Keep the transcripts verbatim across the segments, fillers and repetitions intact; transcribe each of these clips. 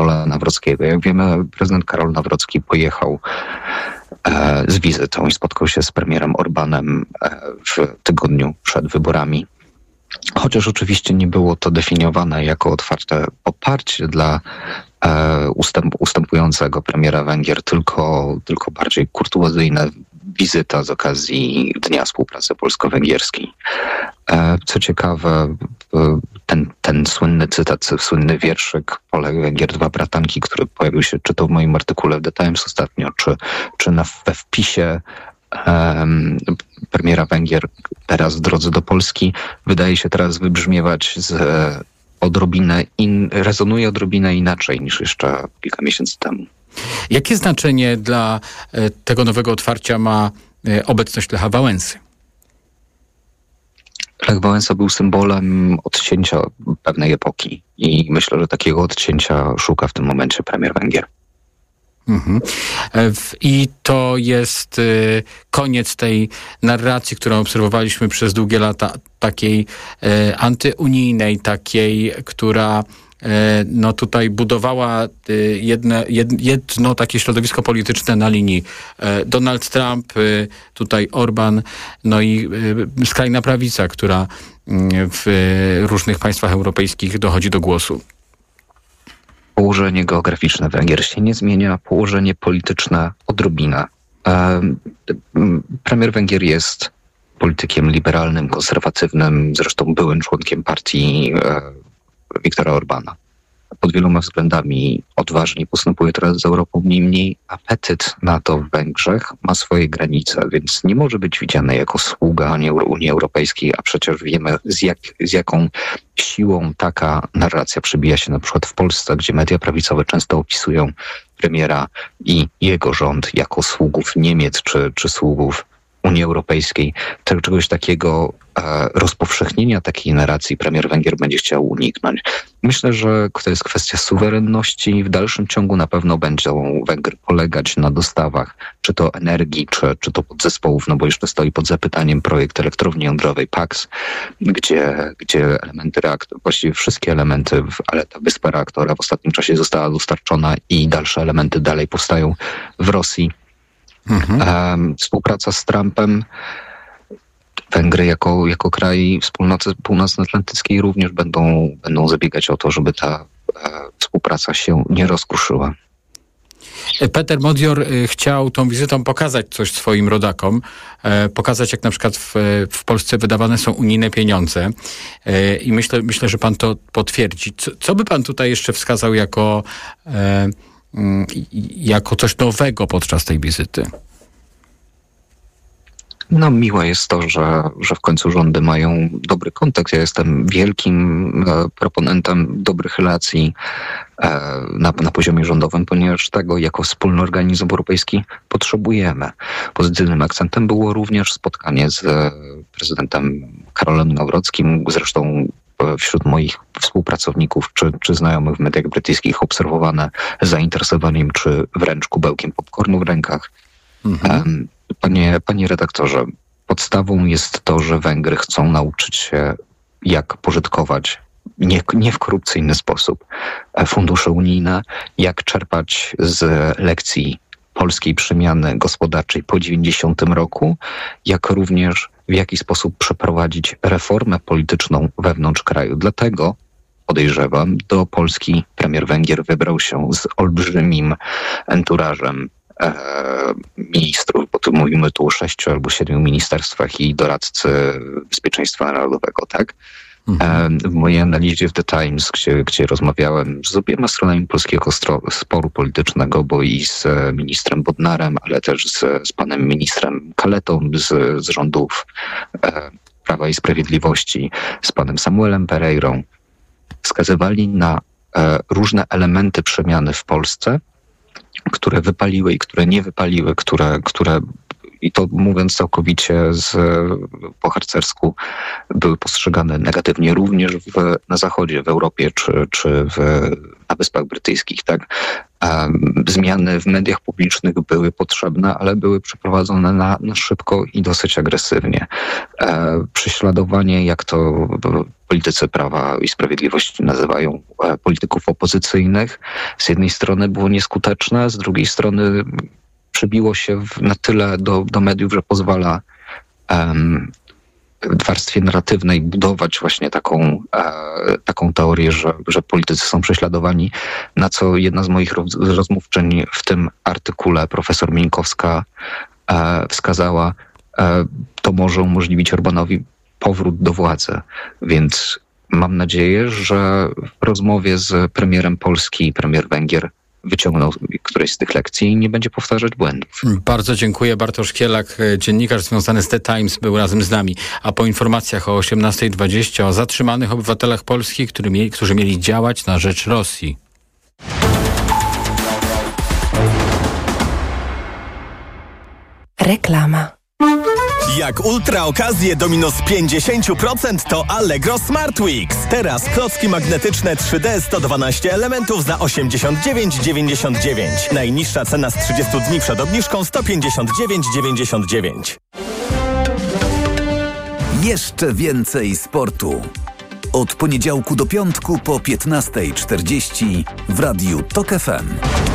Karola Nawrockiego. Jak wiemy, prezydent Karol Nawrocki pojechał e, z wizytą i spotkał się z premierem Orbánem e, w tygodniu przed wyborami. Chociaż oczywiście nie było to definiowane jako otwarte poparcie dla e, ustęp, ustępującego premiera Węgier, tylko, tylko bardziej kurtuazyjna wizyta z okazji Dnia Współpracy Polsko-Węgierskiej. E, co ciekawe, ten, ten słynny cytat, słynny wierszyk Polek Węgier, dwa bratanki, który pojawił się czy to w moim artykule w The Times ostatnio, czy, czy na, we wpisie um, premiera Węgier teraz w drodze do Polski, wydaje się teraz wybrzmiewać z odrobinę, in, rezonuje odrobinę inaczej niż jeszcze kilka miesięcy temu. Jakie znaczenie dla tego nowego otwarcia ma obecność Lecha Wałęsy? Lech Wałęsa był symbolem odcięcia pewnej epoki i myślę, że takiego odcięcia szuka w tym momencie premier Węgier. Mhm. I to jest y, koniec tej narracji, którą obserwowaliśmy przez długie lata, takiej y, antyunijnej, takiej, która y, no tutaj budowała y, jedne, jed, jedno takie środowisko polityczne na linii y, Donald Trump, y, tutaj Orbán, no i y, skrajna prawica, która y, w y, różnych państwach europejskich dochodzi do głosu. Położenie geograficzne Węgier się nie zmienia, położenie polityczne odrobinę. Premier Węgier jest politykiem liberalnym, konserwatywnym, zresztą byłym członkiem partii Viktora Orbána. Pod wieloma względami odważnie postępuje teraz z Europą, niemniej apetyt na to w Węgrzech ma swoje granice, więc nie może być widziany jako sługa Unii Europejskiej, a przecież wiemy z, jak, z jaką siłą taka narracja przebija się na przykład w Polsce, gdzie media prawicowe często opisują premiera i jego rząd jako sługów Niemiec czy, czy sługów Unii Europejskiej. Tego, czegoś takiego, e, rozpowszechnienia takiej narracji premier Węgier będzie chciał uniknąć. Myślę, że to jest kwestia suwerenności. W dalszym ciągu na pewno będą Węgry polegać na dostawach, czy to energii, czy, czy to podzespołów, no bo jeszcze stoi pod zapytaniem projekt elektrowni jądrowej Paks, gdzie, gdzie elementy reaktora, właściwie wszystkie elementy, ale ta wyspa reaktora w ostatnim czasie została dostarczona i dalsze elementy dalej powstają w Rosji. Mhm. Um, współpraca z Trumpem. Węgry jako, jako kraj wspólnoty północnoatlantyckiej również będą, będą zabiegać o to, żeby ta e, współpraca się nie rozkruszyła. Peter Modjor chciał tą wizytą pokazać coś swoim rodakom, e, pokazać jak na przykład w, w Polsce wydawane są unijne pieniądze e, i myślę, myślę, że pan to potwierdzi. Co, co by pan tutaj jeszcze wskazał jako e, jako coś nowego podczas tej wizyty? No miłe jest to, że, że w końcu rządy mają dobry kontekst. Ja jestem wielkim e, proponentem dobrych relacji e, na, na poziomie rządowym, ponieważ tego jako wspólny organizm europejski potrzebujemy. Pozytywnym akcentem było również spotkanie z e, prezydentem Karolem Nawrockim, zresztą wśród moich współpracowników czy, czy znajomych w mediach brytyjskich obserwowane zainteresowaniem czy wręcz kubełkiem popcornu w rękach. Mhm. Panie, panie redaktorze, podstawą jest to, że Węgry chcą nauczyć się, jak pożytkować nie, nie w korupcyjny sposób fundusze unijne, jak czerpać z lekcji polskiej przemiany gospodarczej po dziewięćdziesiątym roku, jak również w jaki sposób przeprowadzić reformę polityczną wewnątrz kraju. Dlatego, podejrzewam, do Polski premier Węgier wybrał się z olbrzymim enturażem e, ministrów, bo tu mówimy tu o sześciu albo siedmiu ministerstwach i doradcy bezpieczeństwa narodowego, tak? Mhm. W mojej analizie w The Times, gdzie, gdzie rozmawiałem z obiema stronami polskiego stro, sporu politycznego, bo i z ministrem Bodnarem, ale też z, z panem ministrem Kaletą z, z rządów e, Prawa i Sprawiedliwości, z panem Samuelem Pereirą, wskazywali na e, różne elementy przemiany w Polsce, które wypaliły i które nie wypaliły, które, które i to mówiąc całkowicie z, po harcersku, były postrzegane negatywnie również w, na Zachodzie, w Europie czy, czy w, na Wyspach Brytyjskich. Tak? Zmiany w mediach publicznych były potrzebne, ale były przeprowadzone na, na szybko i dosyć agresywnie. Prześladowanie, jak to politycy Prawa i Sprawiedliwości nazywają, polityków opozycyjnych, z jednej strony było nieskuteczne, z drugiej strony przebiło się w, na tyle do, do mediów, że pozwala um, w warstwie narratywnej budować właśnie taką, e, taką teorię, że, że politycy są prześladowani, na co jedna z moich roz, rozmówczyń w tym artykule, profesor Mińkowska, e, wskazała, e, to może umożliwić Orbánowi powrót do władzy. Więc mam nadzieję, że w rozmowie z premierem Polski, premier Węgier, wyciągnął któreś z tych lekcji i nie będzie powtarzać błędów. Bardzo dziękuję. Bartosz Kielak, dziennikarz związany z The Times, był razem z nami. A po informacjach o osiemnasta dwadzieścia o zatrzymanych obywatelach Polski, którzy mieli, którzy mieli działać na rzecz Rosji. Reklama. Jak ultra okazje do minus pięćdziesiąt procent to Allegro Smart Weeks. Teraz klocki magnetyczne trzy D sto dwanaście elementów za osiemdziesiąt dziewięć dziewięćdziesiąt dziewięć. Najniższa cena z trzydziestu dni przed obniżką sto pięćdziesiąt dziewięć dziewięćdziesiąt dziewięć. Jeszcze więcej sportu. Od poniedziałku do piątku po piętnasta czterdzieści w Radiu Tok F M.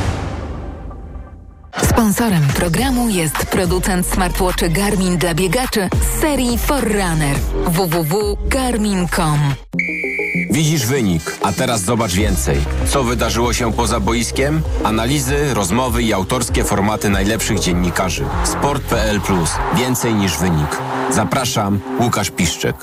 Sponsorem programu jest producent smartwatchy Garmin dla biegaczy z serii Forerunner. w w w kropka garmin kropka com. Widzisz wynik, a teraz zobacz więcej. Co wydarzyło się poza boiskiem? Analizy, rozmowy i autorskie formaty najlepszych dziennikarzy. Sport kropka p l plus. Więcej niż wynik. Zapraszam, Łukasz Piszczek.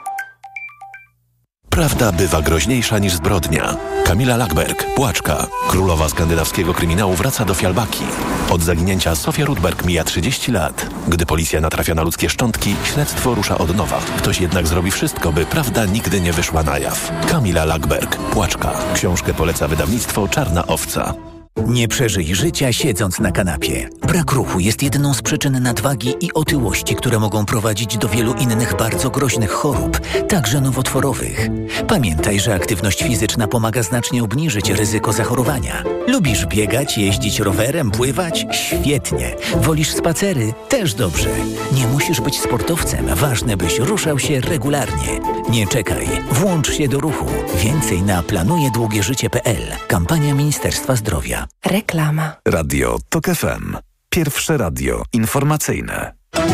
Prawda bywa groźniejsza niż zbrodnia. Kamila Lackberg, Płaczka, królowa skandynawskiego kryminału, wraca do Fialbaki. Od zaginięcia Sofia Rudberg mija trzydzieści lat. Gdy policja natrafia na ludzkie szczątki, śledztwo rusza od nowa. Ktoś jednak zrobi wszystko, by prawda nigdy nie wyszła na jaw. Kamila Lackberg, Płaczka. Książkę poleca wydawnictwo Czarna Owca. Nie przeżyj życia siedząc na kanapie. Brak ruchu jest jedną z przyczyn nadwagi i otyłości, które mogą prowadzić do wielu innych bardzo groźnych chorób, także nowotworowych. Pamiętaj, że aktywność fizyczna pomaga znacznie obniżyć ryzyko zachorowania. Lubisz biegać, jeździć rowerem, pływać? Świetnie. Wolisz spacery? Też dobrze. Nie musisz być sportowcem, ważne byś ruszał się regularnie. Nie czekaj, włącz się do ruchu. Więcej na planuje długie życie kropka p l. Kampania Ministerstwa Zdrowia. Reklama. Radio Tok F M. Pierwsze radio informacyjne.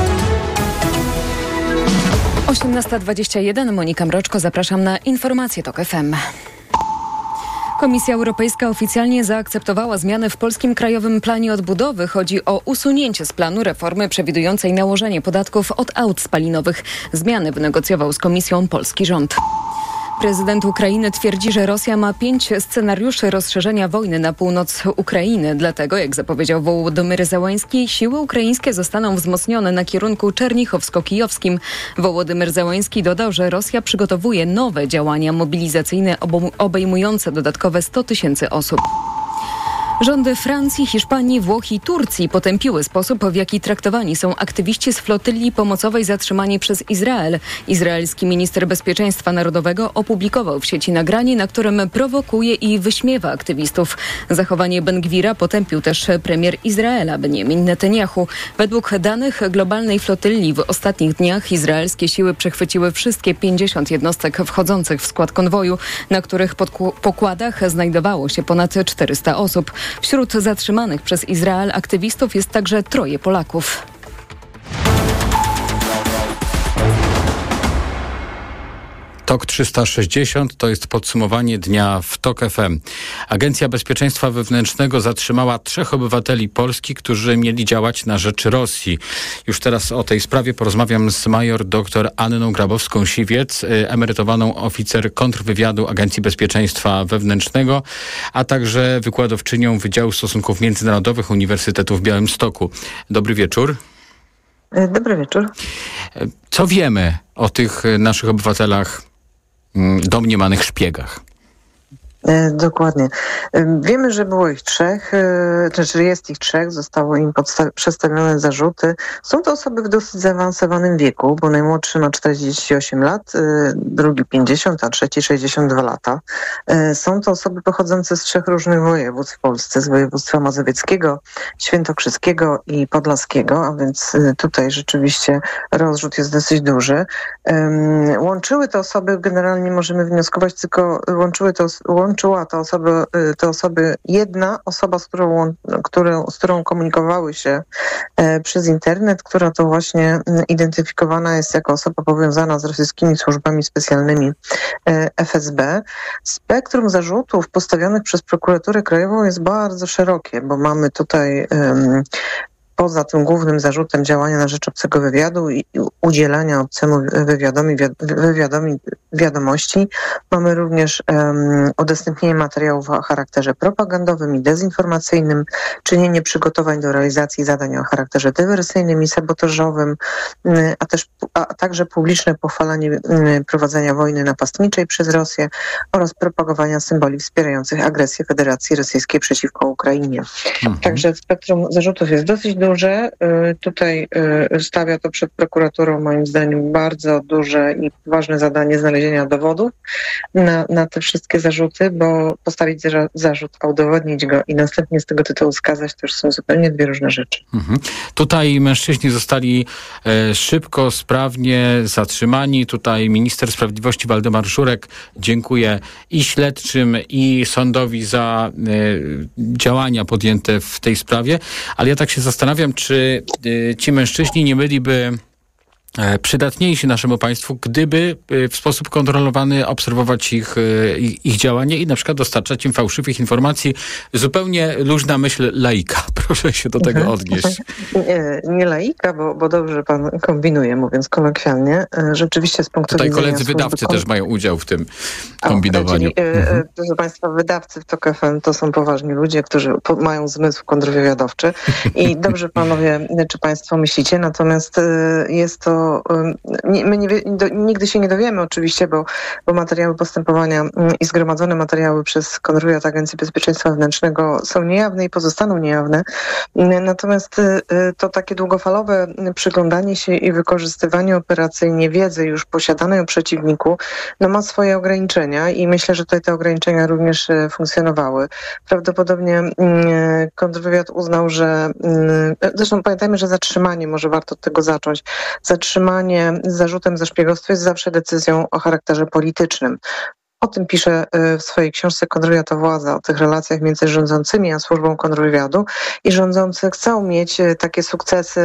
osiemnasta dwadzieścia jeden, Monika Mroczko, zapraszam na informacje Tok F M. Komisja Europejska oficjalnie zaakceptowała zmiany w polskim Krajowym Planie Odbudowy. Chodzi o usunięcie z planu reformy przewidującej nałożenie podatków od aut spalinowych. Zmiany wynegocjował z Komisją polski rząd. Prezydent Ukrainy twierdzi, że Rosja ma pięć scenariuszy rozszerzenia wojny na północ Ukrainy. Dlatego, jak zapowiedział Wołodymyr Zełański, siły ukraińskie zostaną wzmocnione na kierunku czernichowsko-kijowskim. Wołodymyr Zełański dodał, że Rosja przygotowuje nowe działania mobilizacyjne obejmujące dodatkowe sto tysięcy osób. Rządy Francji, Hiszpanii, Włoch i Turcji potępiły sposób, w jaki traktowani są aktywiści z flotyli pomocowej zatrzymani przez Izrael. Izraelski minister bezpieczeństwa narodowego opublikował w sieci nagranie, na którym prowokuje i wyśmiewa aktywistów. Zachowanie Ben-Gwira potępił też premier Izraela, Benjamin Netanyahu. Według danych globalnej flotyli w ostatnich dniach izraelskie siły przechwyciły wszystkie pięćdziesiąt jednostek wchodzących w skład konwoju, na których pokładach znajdowało się ponad czterysta osób. Wśród zatrzymanych przez Izrael aktywistów jest także troje Polaków. Tok trzysta sześćdziesiąt to jest podsumowanie dnia w Tok F M. Agencja Bezpieczeństwa Wewnętrznego zatrzymała trzech obywateli Polski, którzy mieli działać na rzecz Rosji. Już teraz o tej sprawie porozmawiam z major dr Anną Grabowską-Siwiec, emerytowaną oficer kontrwywiadu Agencji Bezpieczeństwa Wewnętrznego, a także wykładowczynią Wydziału Stosunków Międzynarodowych Uniwersytetu w Białymstoku. Dobry wieczór. Dobry wieczór. Co wiemy o tych naszych obywatelach, domniemanych szpiegach? Dokładnie. Wiemy, że było ich trzech, znaczy jest ich trzech, zostało im podsta- przedstawione zarzuty. Są to osoby w dosyć zaawansowanym wieku, bo najmłodszy ma czterdzieści osiem lat, drugi pięćdziesiąt, a trzeci sześćdziesiąt dwa lata. Są to osoby pochodzące z trzech różnych województw w Polsce, z województwa mazowieckiego, świętokrzyskiego i podlaskiego, a więc tutaj rzeczywiście rozrzut jest dosyć duży. Łączyły te osoby, generalnie możemy wnioskować, tylko łączyły to Łączyła te osoby, te osoby jedna osoba, z którą, którą, z którą komunikowały się e, przez internet, która to właśnie identyfikowana jest jako osoba powiązana z rosyjskimi służbami specjalnymi e, F S B. Spektrum zarzutów postawionych przez prokuraturę krajową jest bardzo szerokie, bo mamy tutaj e, poza tym głównym zarzutem działania na rzecz obcego wywiadu i udzielania obcemu wywiadomi, wywiadomi wiadomości, mamy również um, udostępnienie materiałów o charakterze propagandowym i dezinformacyjnym, czynienie przygotowań do realizacji zadań o charakterze dywersyjnym i sabotażowym, a, też, a także publiczne pochwalanie um, prowadzenia wojny napastniczej przez Rosję oraz propagowania symboli wspierających agresję Federacji Rosyjskiej przeciwko Ukrainie. Mhm. Także spektrum zarzutów jest dosyć duże. Tutaj stawia to przed prokuraturą moim zdaniem bardzo duże i ważne zadanie znalezienia dowodów na, na te wszystkie zarzuty, bo postawić zarzut, a udowodnić go i następnie z tego tytułu skazać, to już są zupełnie dwie różne rzeczy. Mhm. Tutaj mężczyźni zostali e, szybko, sprawnie zatrzymani. Tutaj minister sprawiedliwości Waldemar Żurek dziękuję i śledczym, i sądowi za e, działania podjęte w tej sprawie, ale ja tak się zastanawiam, czy y, ci mężczyźni nie byliby e, przydatniejsi naszemu państwu, gdyby y, w sposób kontrolowany obserwować ich, y, ich działanie i na przykład dostarczać im fałszywych informacji. Zupełnie luźna myśl laika. Proszę się do tego mhm. odnieść. Nie, nie laika, bo, bo dobrze pan kombinuje, mówiąc kolokwialnie. Rzeczywiście z punktu Tutaj widzenia... koledzy wydawcy kon... też mają udział w tym A, kombinowaniu. Czyli, mhm. Proszę państwa, wydawcy w TOK F M to są poważni ludzie, którzy po, mają zmysł kontrwywiadowczy i dobrze panowie, czy państwo myślicie, natomiast jest to my nie, do, nigdy się nie dowiemy oczywiście, bo, bo materiały postępowania i zgromadzone materiały przez kontrwywiad Agencji Bezpieczeństwa Wewnętrznego są niejawne i pozostaną niejawne. Natomiast to takie długofalowe przyglądanie się i wykorzystywanie operacyjnie wiedzy już posiadanej o przeciwniku no ma swoje ograniczenia i myślę, że tutaj te ograniczenia również funkcjonowały. Prawdopodobnie kontrwywiad uznał, że zresztą pamiętajmy, że zatrzymanie, może warto od tego zacząć, zatrzymanie z zarzutem za szpiegostwo jest zawsze decyzją o charakterze politycznym. O tym pisze w swojej książce Kontrwywiad to władza, o tych relacjach między rządzącymi a służbą kontrwywiadu i rządzący chcą mieć takie sukcesy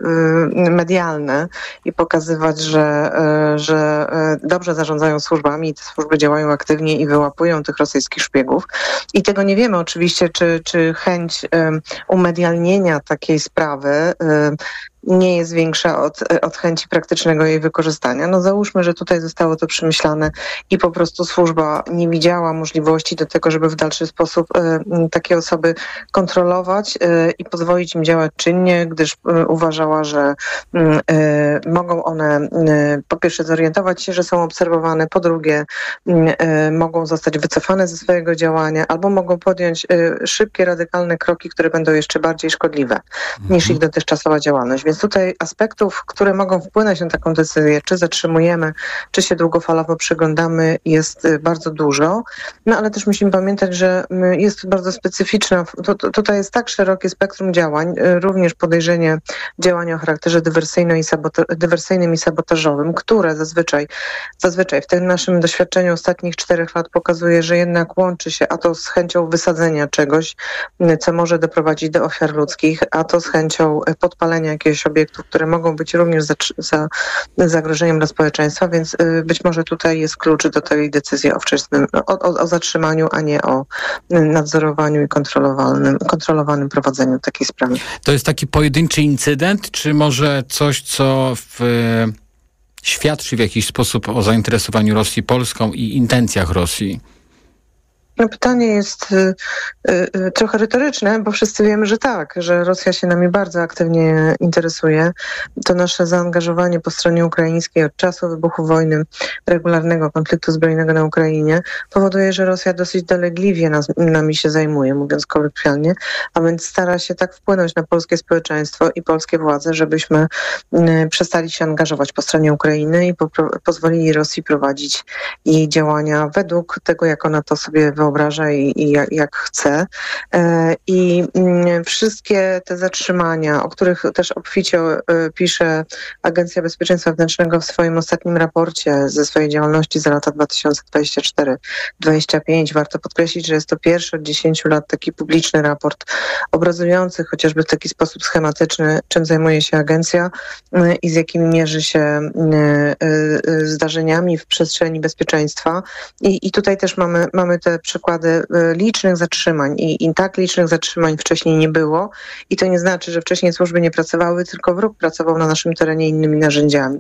medialne i pokazywać, że, że dobrze zarządzają służbami i te służby działają aktywnie i wyłapują tych rosyjskich szpiegów. I tego nie wiemy oczywiście, czy, czy chęć umedialnienia takiej sprawy nie jest większa od, od chęci praktycznego jej wykorzystania. No załóżmy, że tutaj zostało to przemyślane i po prostu służba nie widziała możliwości do tego, żeby w dalszy sposób e, takie osoby kontrolować e, i pozwolić im działać czynnie, gdyż e, uważała, że e, mogą one e, po pierwsze zorientować się, że są obserwowane, po drugie e, mogą zostać wycofane ze swojego działania albo mogą podjąć e, szybkie, radykalne kroki, które będą jeszcze bardziej szkodliwe mhm. niż ich dotychczasowa działalność. Więc tutaj aspektów, które mogą wpłynąć na taką decyzję, czy zatrzymujemy, czy się długofalowo przyglądamy, jest bardzo dużo. No ale też musimy pamiętać, że jest to bardzo specyficzna. To, to, tutaj jest tak szerokie spektrum działań, również podejrzenie działania o charakterze dywersyjnym i, sabota- dywersyjnym i sabotażowym, które zazwyczaj, zazwyczaj w tym naszym doświadczeniu ostatnich czterech lat pokazuje, że jednak łączy się, a to z chęcią wysadzenia czegoś, co może doprowadzić do ofiar ludzkich, a to z chęcią podpalenia jakiegoś obiektów, które mogą być również za, za zagrożeniem dla społeczeństwa, więc być może tutaj jest klucz do tej decyzji o wczesnym, o, o, o zatrzymaniu, a nie o nadzorowaniu i kontrolowanym, kontrolowanym prowadzeniu takiej sprawy. To jest taki pojedynczy incydent, czy może coś, co w, świadczy w jakiś sposób o zainteresowaniu Rosji Polską i intencjach Rosji? No pytanie jest y, y, trochę retoryczne, bo wszyscy wiemy, że tak, że Rosja się nami bardzo aktywnie interesuje. To nasze zaangażowanie po stronie ukraińskiej od czasu wybuchu wojny, regularnego konfliktu zbrojnego na Ukrainie powoduje, że Rosja dosyć dolegliwie nas, nami się zajmuje, mówiąc kolokwialnie, a więc stara się tak wpłynąć na polskie społeczeństwo i polskie władze, żebyśmy y, przestali się angażować po stronie Ukrainy i popro- pozwolili Rosji prowadzić jej działania według tego, jak ona to sobie wyobraża i, i jak, jak chce. I wszystkie te zatrzymania, o których też obficie pisze Agencja Bezpieczeństwa Wewnętrznego w swoim ostatnim raporcie ze swojej działalności za lata dwa tysiące dwudziesty czwarty do dwudziestego piątego. Warto podkreślić, że jest to pierwszy od dziesięciu lat taki publiczny raport obrazujący chociażby w taki sposób schematyczny, czym zajmuje się agencja i z jakimi mierzy się zdarzeniami w przestrzeni bezpieczeństwa. I, i tutaj też mamy, mamy te przykłady licznych zatrzymań I, i tak licznych zatrzymań wcześniej nie było i to nie znaczy, że wcześniej służby nie pracowały, tylko wróg pracował na naszym terenie innymi narzędziami.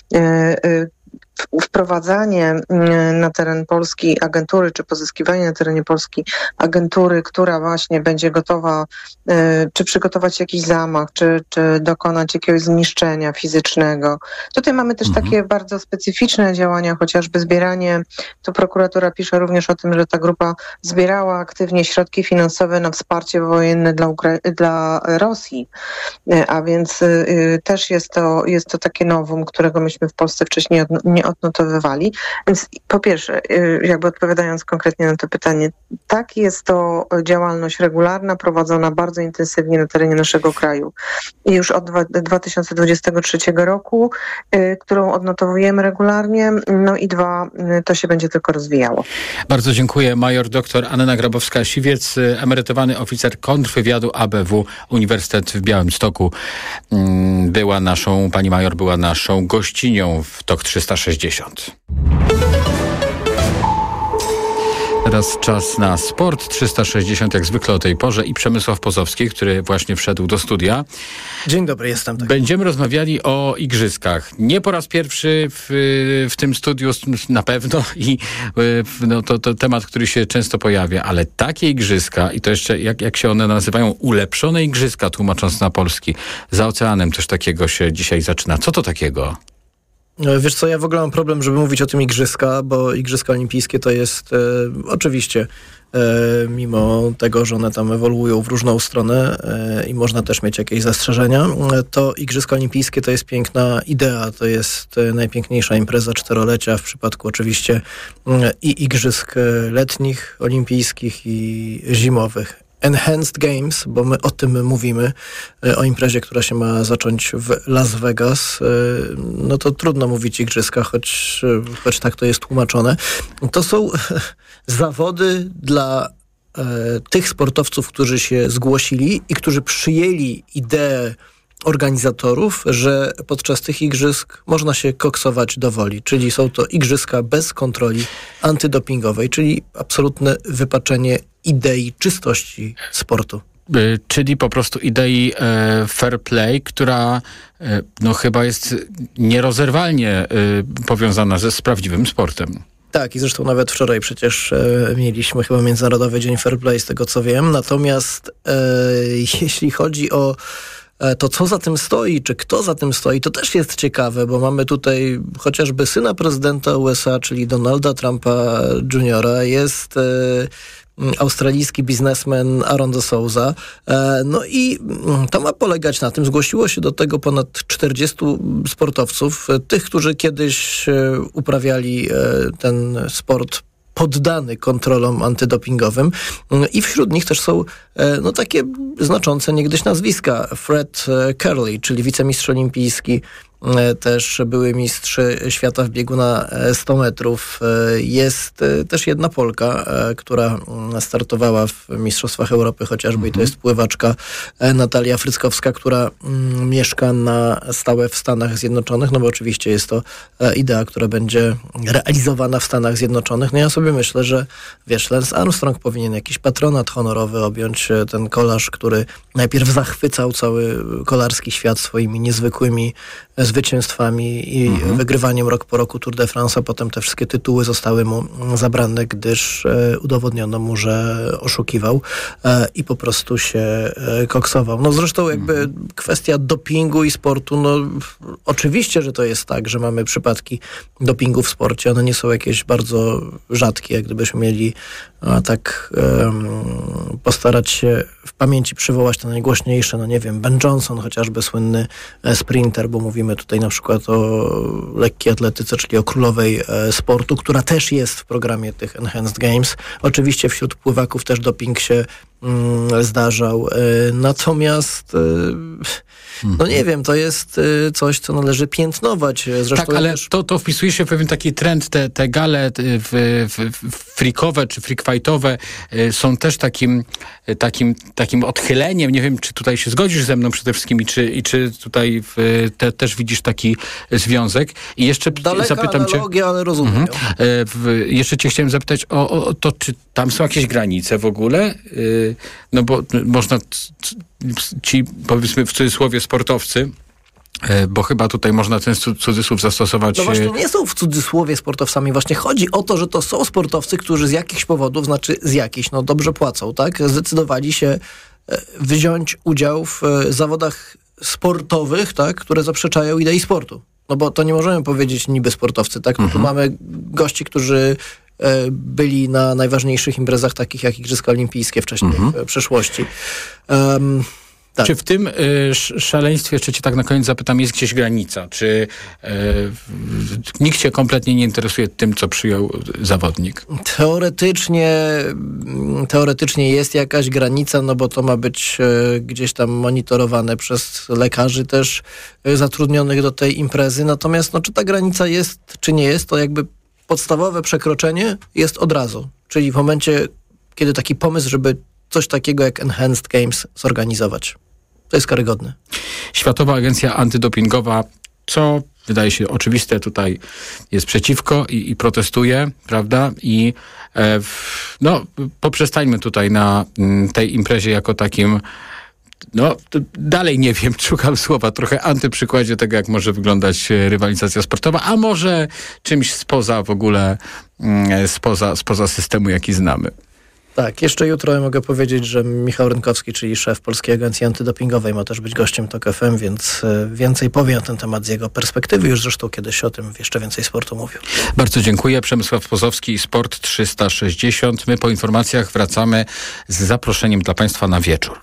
Wprowadzanie na teren Polski agentury, czy pozyskiwanie na terenie Polski agentury, która właśnie będzie gotowa, czy przygotować jakiś zamach, czy, czy dokonać jakiegoś zniszczenia fizycznego. Tutaj mamy też mhm. takie bardzo specyficzne działania, chociażby zbieranie, tu prokuratura pisze również o tym, że ta grupa zbierała aktywnie środki finansowe na wsparcie wojenne dla, Ukra- dla Rosji, a więc y, też jest to, jest to takie nowum, którego myśmy w Polsce wcześniej od, nie odnotowywali. Więc po pierwsze, jakby odpowiadając konkretnie na to pytanie, tak, jest to działalność regularna, prowadzona bardzo intensywnie na terenie naszego kraju. I już od dwa tysiące dwudziestego trzeciego roku, którą odnotowujemy regularnie, no i dwa, to się będzie tylko rozwijało. Bardzo dziękuję. Major doktor Anna Grabowska-Siwiec, emerytowany oficer kontrwywiadu A B W, Uniwersytet w Białymstoku. Była naszą, pani major była naszą gościnią w Tok trzysta sześćdziesiąt. Teraz czas na sport. trzysta sześćdziesiąt jak zwykle o tej porze i Przemysław Pozowski, który właśnie wszedł do studia. Dzień dobry, jestem. Tak. Będziemy rozmawiali o igrzyskach. Nie po raz pierwszy w, w tym studiu na pewno i no, to, to temat, który się często pojawia, ale takie igrzyska i to jeszcze jak, jak się one nazywają, ulepszone igrzyska, tłumacząc na polski, za oceanem też takiego się dzisiaj zaczyna. Co to takiego? Wiesz co, ja w ogóle mam problem, żeby mówić o tym igrzyska, bo igrzyska olimpijskie to jest e, oczywiście, e, mimo tego, że one tam ewoluują w różną stronę e, i można też mieć jakieś zastrzeżenia, e, to igrzyska olimpijskie to jest piękna idea, to jest e, najpiękniejsza impreza czterolecia w przypadku oczywiście e, i igrzysk letnich, olimpijskich i zimowych. Enhanced Games, bo my o tym mówimy, o imprezie, która się ma zacząć w Las Vegas. No to trudno mówić igrzyska, choć, choć tak to jest tłumaczone. To są zawody dla e, tych sportowców, którzy się zgłosili i którzy przyjęli ideę organizatorów, że podczas tych igrzysk można się koksować do woli, czyli są to igrzyska bez kontroli antydopingowej, czyli absolutne wypaczenie idei czystości sportu. Czyli po prostu idei e, fair play, która e, no chyba jest nierozerwalnie e, powiązana ze z prawdziwym sportem. Tak, i zresztą nawet wczoraj przecież e, mieliśmy chyba Międzynarodowy Dzień Fair Play, z tego co wiem. Natomiast e, jeśli chodzi o to, co za tym stoi, czy kto za tym stoi, to też jest ciekawe, bo mamy tutaj chociażby syna prezydenta U S A, czyli Donalda Trumpa juniora, jest e, australijski biznesmen Aaron de Souza. E, no i to ma polegać na tym, zgłosiło się do tego ponad czterdziestu sportowców, tych, którzy kiedyś e, uprawiali e, ten sport poddany kontrolom antydopingowym i wśród nich też są no, takie znaczące niegdyś nazwiska. Fred Kerley, czyli wicemistrz olimpijski, też były mistrz świata w biegu na sto metrów. Jest też jedna Polka, która startowała w Mistrzostwach Europy chociażby, i to jest pływaczka Natalia Fryckowska, która mieszka na stałe w Stanach Zjednoczonych, no bo oczywiście jest to idea, która będzie realizowana w Stanach Zjednoczonych. No ja sobie myślę, że wiesz, Lance Armstrong powinien jakiś patronat honorowy objąć, ten kolarz, który najpierw zachwycał cały kolarski świat swoimi niezwykłymi zwycięstwami i mhm. wygrywaniem rok po roku Tour de France, a potem te wszystkie tytuły zostały mu zabrane, gdyż e, udowodniono mu, że oszukiwał e, i po prostu się e, koksował. No zresztą jakby mhm. kwestia dopingu i sportu, no oczywiście, że to jest tak, że mamy przypadki dopingu w sporcie. One nie są jakieś bardzo rzadkie, jak gdybyśmy mieli a, tak um, postarać się w pamięci przywołać te najgłośniejsze, no nie wiem, Ben Johnson, chociażby słynny e, sprinter, bo mówimy tutaj na przykład o lekkiej atletyce, czyli o królowej e, sportu, która też jest w programie tych Enhanced Games. Oczywiście wśród pływaków też doping się mm, zdarzał. E, natomiast e, no nie wiem, to jest e, coś, co należy piętnować. Zresztą tak, ale też... to, to wpisuje się w pewien taki trend, te, te gale w, w, w freakowe czy freakfightowe e, są też takim, takim, takim odchyleniem. Nie wiem, czy tutaj się zgodzisz ze mną przede wszystkim i czy, i czy tutaj w, te, też widzisz taki związek. I jeszcze Daleka zapytam analogia, cię... ale rozumiem. Mhm. W, jeszcze cię chciałem zapytać o, o to, czy tam są jakieś granice w ogóle? No bo można ci, powiedzmy w cudzysłowie, sportowcy, bo chyba tutaj można ten cudzysłów zastosować. No właśnie nie są w cudzysłowie sportowcami. Właśnie chodzi o to, że to są sportowcy, którzy z jakichś powodów, znaczy z jakichś, no dobrze płacą, tak? Zdecydowali się wziąć udział w zawodach sportowych, tak? Które zaprzeczają idei sportu. No bo to nie możemy powiedzieć niby sportowcy, tak? No mhm. Tu mamy gości, którzy byli na najważniejszych imprezach, takich jak Igrzyska Olimpijskie wcześniej mhm. w przeszłości. Um, Tak. Czy w tym y, szaleństwie, jeszcze cię tak na koniec zapytam, jest gdzieś granica? Czy y, nikt się kompletnie nie interesuje tym, co przyjął zawodnik? Teoretycznie, teoretycznie jest jakaś granica, no bo to ma być y, gdzieś tam monitorowane przez lekarzy też y, zatrudnionych do tej imprezy. Natomiast no, czy ta granica jest, czy nie jest, to jakby podstawowe przekroczenie jest od razu. Czyli w momencie, kiedy taki pomysł, żeby coś takiego jak Enhanced Games zorganizować. To jest karygodne. Światowa Agencja Antydopingowa, co wydaje się oczywiste, tutaj jest przeciwko i, i protestuje, prawda? I e, no, poprzestańmy tutaj na m, tej imprezie jako takim, no, dalej nie wiem, szukam słowa, trochę antyprzykładzie tego, jak może wyglądać rywalizacja sportowa, a może czymś spoza w ogóle, m, spoza, spoza systemu, jaki znamy. Tak, jeszcze jutro mogę powiedzieć, że Michał Rynkowski, czyli szef Polskiej Agencji Antydopingowej, ma też być gościem Tok F M, więc więcej powiem na ten temat z jego perspektywy. Już zresztą kiedyś o tym jeszcze więcej sportu mówił. Bardzo dziękuję. Przemysław Pozowski, Sport trzysta sześćdziesiąt. My po informacjach wracamy z zaproszeniem dla Państwa na wieczór.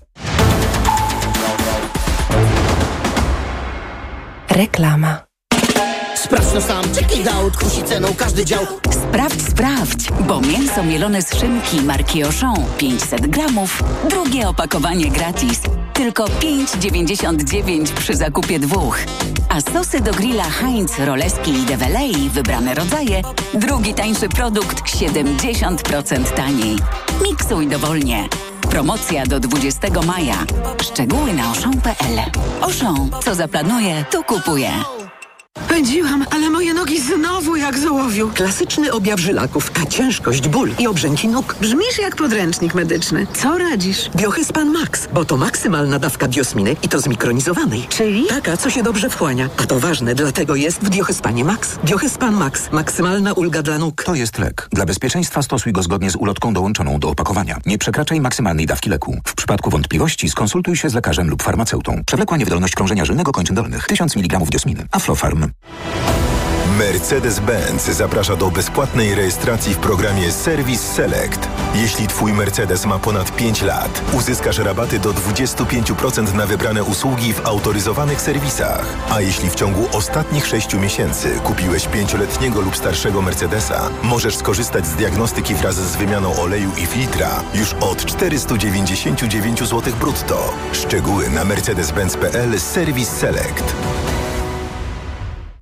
Reklama. Sprawdź to sam, check it out, kusi ceną każdy dział. Sprawdź, sprawdź, bo mięso mielone z szynki marki Auchan pięćset gramów, drugie opakowanie gratis. Tylko pięć dziewięćdziesiąt dziewięć przy zakupie dwóch. A sosy do grilla Heinz, Roleski i Develei, wybrane rodzaje, drugi tańszy produkt siedemdziesiąt procent taniej. Miksuj dowolnie. Promocja do dwudziestego maja. Szczegóły na auchan kropka p l. Auchan, co zaplanuje, to kupuje. Pędziłam, ale moje nogi znowu jak z ołowiu. Klasyczny objaw żylaków, a ciężkość, ból i obrzęki nóg. Brzmisz jak podręcznik medyczny. Co radzisz? Biohyspan Max, bo to maksymalna dawka diosminy i to zmikronizowanej. Czyli? Taka, co się dobrze wchłania. A to ważne, dlatego jest w Biohyspanie Max. Biohyspan Max. Maksymalna ulga dla nóg. To jest lek. Dla bezpieczeństwa stosuj go zgodnie z ulotką dołączoną do opakowania. Nie przekraczaj maksymalnej dawki leku. W przypadku wątpliwości skonsultuj się z lekarzem lub farmaceutą. Przewlekła niewydolność krążenia żylnego kończyn dolnych. tysiąc miligramów diosminy. Aflofarm. Mercedes-Benz zaprasza do bezpłatnej rejestracji w programie Service Select. Jeśli Twój Mercedes ma ponad pięć lat, uzyskasz rabaty do dwadzieścia pięć procent na wybrane usługi w autoryzowanych serwisach. A jeśli w ciągu ostatnich sześciu miesięcy kupiłeś pięcioletniego lub starszego Mercedesa, możesz skorzystać z diagnostyki wraz z wymianą oleju i filtra już od czterysta dziewięćdziesiąt dziewięć złotych brutto. Szczegóły na mercedes benz kropka p l Service Select.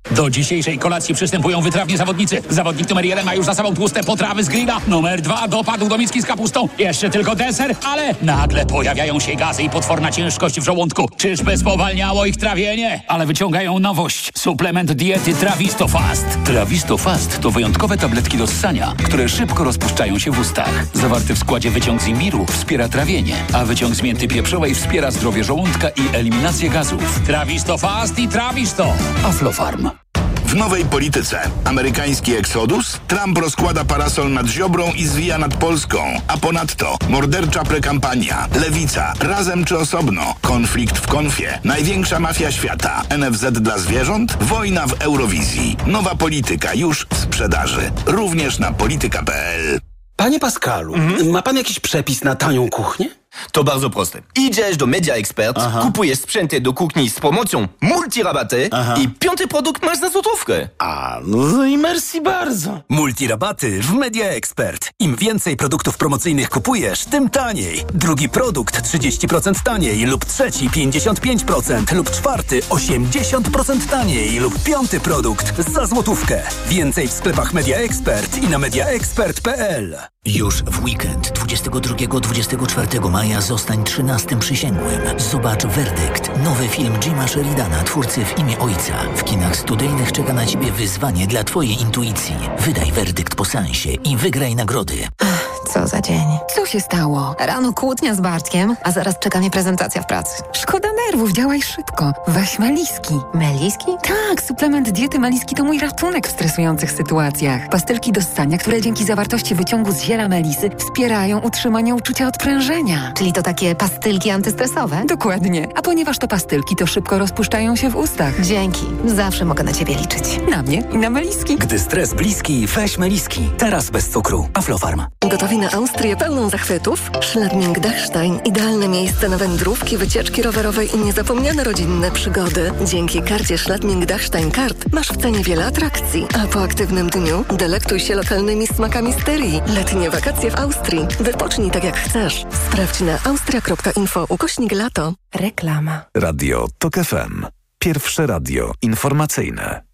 Do dzisiejszej kolacji przystępują wytrawni zawodnicy. Zawodnik numer jeden ma już za sobą tłuste potrawy z grilla. Numer dwa dopadł do miski z kapustą. Jeszcze tylko deser, ale nagle pojawiają się gazy i potworna ciężkość w żołądku. Czyżby spowalniało ich trawienie? Ale wyciągają nowość. Suplement diety Trawisto Fast. Trawisto Fast to wyjątkowe tabletki do ssania, które szybko rozpuszczają się w ustach. Zawarty w składzie wyciąg z imbiru wspiera trawienie, a wyciąg z mięty pieprzowej wspiera zdrowie żołądka i eliminację gazów. Trawisto Fast i Trawisto. Aflofarm. W nowej polityce. Amerykański eksodus? Trump rozkłada parasol nad Ziobrą i zwija nad Polską. A ponadto mordercza prekampania. Lewica. Razem czy osobno? Konflikt w konfie. Największa mafia świata. N F Z dla zwierząt? Wojna w Eurowizji. Nowa polityka już w sprzedaży. Również na polityka kropka p l. Panie Pascalu, mhm. ma pan jakiś przepis na tanią kuchnię? To bardzo proste. Idziesz do Media Expert, Aha. kupujesz sprzęty do kuchni z promocją multirabaty Aha. i piąty produkt masz za złotówkę. A, no i merci bardzo. Multirabaty w Media Expert. Im więcej produktów promocyjnych kupujesz, tym taniej. Drugi produkt trzydzieści procent taniej lub trzeci pięćdziesiąt pięć procent lub czwarty osiemdziesiąt procent taniej lub piąty produkt za złotówkę. Więcej w sklepach Media Expert i na media expert kropka p l. Już w weekend dwudziestego drugiego do dwudziestego czwartego maja zostań trzynastym przysięgłym. Zobacz Werdykt, nowy film Jima Sheridana, twórcy W imię Ojca. W kinach studyjnych czeka na Ciebie wyzwanie dla Twojej intuicji. Wydaj werdykt po seansie i wygraj nagrody. Co za dzień. Co się stało? Rano kłótnia z Bartkiem, a zaraz czeka mnie prezentacja w pracy. Szkoda nerwów, działaj szybko. Weź Meliski. Meliski? Tak, suplement diety Meliski to mój ratunek w stresujących sytuacjach. Pastylki do ssania, które dzięki zawartości wyciągu z ziela melisy wspierają utrzymanie uczucia odprężenia. Czyli to takie pastylki antystresowe? Dokładnie. A ponieważ to pastylki, to szybko rozpuszczają się w ustach. Dzięki. Zawsze mogę na Ciebie liczyć. Na mnie i na Meliski. Gdy stres bliski, weź Meliski. Teraz bez cukru. Aflofarm. Gotowi na Austrię pełną zachwytów? Schladming-Dachstein. Idealne miejsce na wędrówki, wycieczki rowerowe i niezapomniane rodzinne przygody. Dzięki karcie Schladming-Dachstein Kart masz w cenie wiele atrakcji. A po aktywnym dniu delektuj się lokalnymi smakami styrii. Letnie wakacje w Austrii. Wypocznij tak jak chcesz. Sprawdź na austria kropka info ukośnik lato. Reklama. Radio TOK F M. Pierwsze radio informacyjne.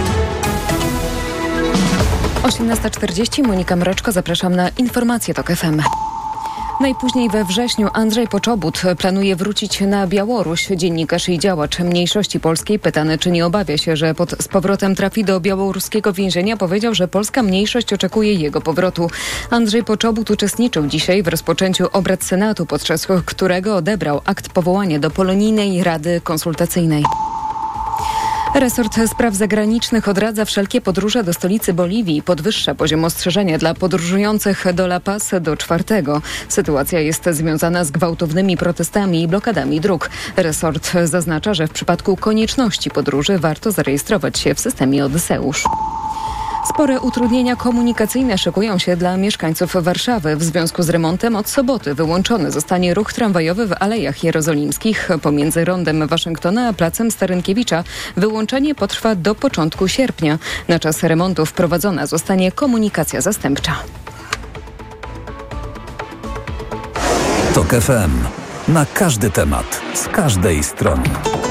osiemnasta czterdzieści, Monika Mroczko, zapraszam na informacje TOK F M. Najpóźniej we wrześniu Andrzej Poczobut planuje wrócić na Białoruś. Dziennikarz i działacz mniejszości polskiej, pytany, czy nie obawia się, że pod, z powrotem trafi do białoruskiego więzienia, powiedział, że polska mniejszość oczekuje jego powrotu. Andrzej Poczobut uczestniczył dzisiaj w rozpoczęciu obrad Senatu, podczas którego odebrał akt powołania do Polonijnej Rady Konsultacyjnej. Resort Spraw Zagranicznych odradza wszelkie podróże do stolicy Boliwii i podwyższa poziom ostrzeżenia dla podróżujących do La Paz do czwartego. Sytuacja jest związana z gwałtownymi protestami i blokadami dróg. Resort zaznacza, że w przypadku konieczności podróży warto zarejestrować się w systemie Odyseusz. Spore utrudnienia komunikacyjne szykują się dla mieszkańców Warszawy. W związku z remontem od soboty wyłączony zostanie ruch tramwajowy w Alejach Jerozolimskich pomiędzy Rondem Waszyngtona a Placem Starynkiewicza. Wyłączenie potrwa do początku sierpnia. Na czas remontu wprowadzona zostanie komunikacja zastępcza. TOK F M. Na każdy temat, z każdej strony.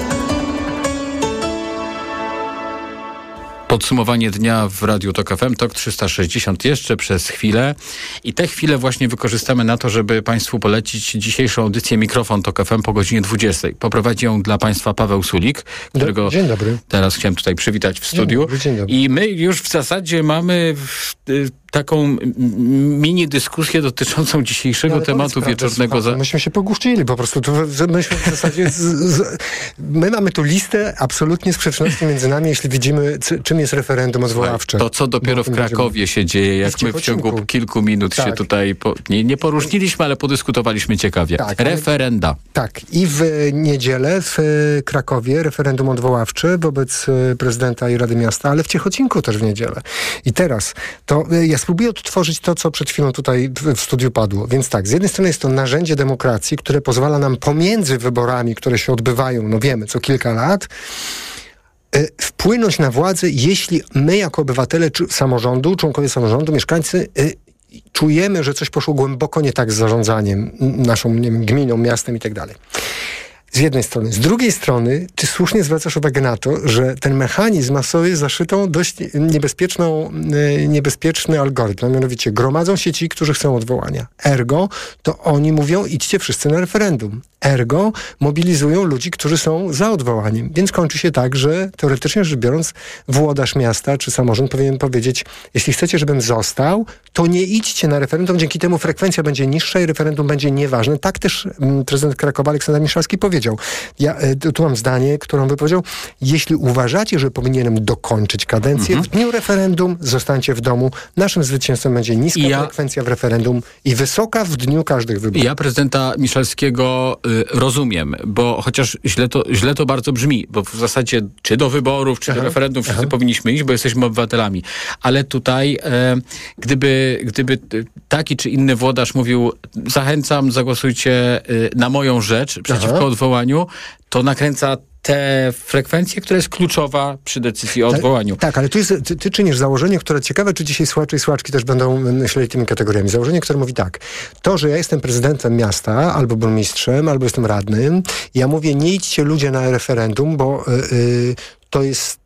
Podsumowanie dnia w Radiu TOK F M, TOK trzysta sześćdziesiąt jeszcze przez chwilę i tę chwilę właśnie wykorzystamy na to, żeby Państwu polecić dzisiejszą audycję Mikrofon TOK F M po godzinie dwudziestej. Poprowadzi ją dla Państwa Paweł Sulik, którego dzień dobry. Teraz chciałem tutaj przywitać w studiu. Dzień dobry, dzień dobry. I my już w zasadzie mamy w, y, taką mini dyskusję dotyczącą dzisiejszego no, tematu wieczornego. Za... Myśmy się pogłuszczyli po prostu. Tu, myśmy w zasadzie z, z, my mamy tu listę absolutnie sprzeczności między nami, jeśli widzimy, c, czym jest referendum odwoławcze. To, co dopiero w Krakowie się dzieje, jak my w ciągu kilku minut tak. się tutaj po, nie, nie poróżniliśmy, ale podyskutowaliśmy ciekawie. Tak, Referenda. Ale, tak. I w niedzielę w Krakowie referendum odwoławcze wobec prezydenta i Rady Miasta, ale w Ciechocinku też w niedzielę. I teraz to ja spróbuję odtworzyć to, co przed chwilą tutaj w, w studiu padło. Więc tak, z jednej strony jest to narzędzie demokracji, które pozwala nam pomiędzy wyborami, które się odbywają, no wiemy, co kilka lat, y, wpłynąć na władzę, jeśli my jako obywatele czy samorządu, członkowie samorządu, mieszkańcy y, czujemy, że coś poszło głęboko nie tak z zarządzaniem naszą, nie wiem, gminą, miastem i tak dalej. W Z jednej strony. Z drugiej strony, ty słusznie zwracasz uwagę na to, że ten mechanizm masowy zaszytą dość niebezpieczną, niebezpieczny algorytm. Mianowicie gromadzą się ci, którzy chcą odwołania. Ergo, to oni mówią, idźcie wszyscy na referendum. Ergo, mobilizują ludzi, którzy są za odwołaniem. Więc kończy się tak, że teoretycznie rzecz biorąc, włodarz miasta czy samorząd powinien powiedzieć, jeśli chcecie, żebym został, to nie idźcie na referendum. Dzięki temu frekwencja będzie niższa i referendum będzie nieważne. Tak też m, prezydent Krakowa Aleksander Miszalski powiedział. Ja y, tu mam zdanie, którą wypowiedział. Jeśli uważacie, że powinienem dokończyć kadencję, mhm. w dniu referendum zostańcie w domu. Naszym zwycięstwem będzie niska ja... frekwencja w referendum i wysoka w dniu każdych wyborów. Ja prezydenta Miszalskiego y, rozumiem, bo chociaż źle to, źle to bardzo brzmi, bo w zasadzie czy do wyborów, czy aha, do referendum wszyscy aha. powinniśmy iść, bo jesteśmy obywatelami. Ale tutaj e, gdyby, gdyby taki czy inny włodarz mówił, zachęcam, zagłosujcie y, na moją rzecz przeciwko aha. odwołaniu, to nakręca tę frekwencję, która jest kluczowa przy decyzji o odwołaniu. Tak, tak, ale tu jest, ty, ty czynisz założenie, które ciekawe, czy dzisiaj słuchacze i słuchaczki też będą myśleli tymi kategoriami. Założenie, które mówi tak, to, że ja jestem prezydentem miasta, albo burmistrzem, albo jestem radnym, ja mówię, nie idźcie ludzie na referendum, bo yy, to jest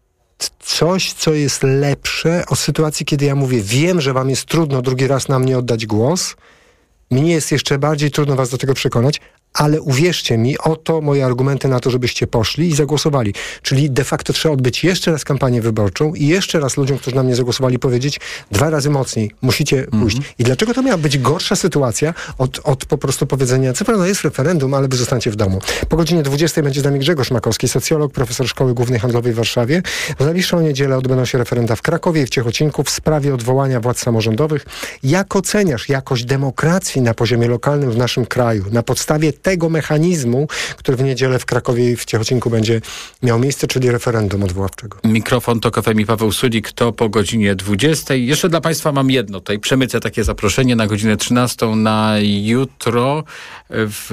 coś, co jest lepsze od sytuacji, kiedy ja mówię, wiem, że wam jest trudno drugi raz na mnie oddać głos, mnie jest jeszcze bardziej trudno was do tego przekonać, ale uwierzcie mi, oto moje argumenty na to, żebyście poszli i zagłosowali. Czyli de facto trzeba odbyć jeszcze raz kampanię wyborczą i jeszcze raz ludziom, którzy na mnie zagłosowali, powiedzieć dwa razy mocniej, musicie mm-hmm. pójść. I dlaczego to miała być gorsza sytuacja od, od po prostu powiedzenia, co prawda jest referendum, ale wy zostańcie w domu. Po godzinie dwudziestej będzie z nami Grzegorz Makowski, socjolog, profesor Szkoły Głównej Handlowej w Warszawie. W najbliższą niedzielę odbędą się referenda w Krakowie i w Ciechocinku w sprawie odwołania władz samorządowych. Jak oceniasz jakość demokracji na poziomie lokalnym w naszym kraju? Na podstawie tego mechanizmu, który w niedzielę w Krakowie i w Ciechocinku będzie miał miejsce, czyli referendum odwoławczego. Mikrofon to K F M i Paweł Sulik, to po godzinie dwudziestej. Jeszcze dla Państwa mam jedno, tutaj przemycę takie zaproszenie na godzinę trzynastą na jutro. W,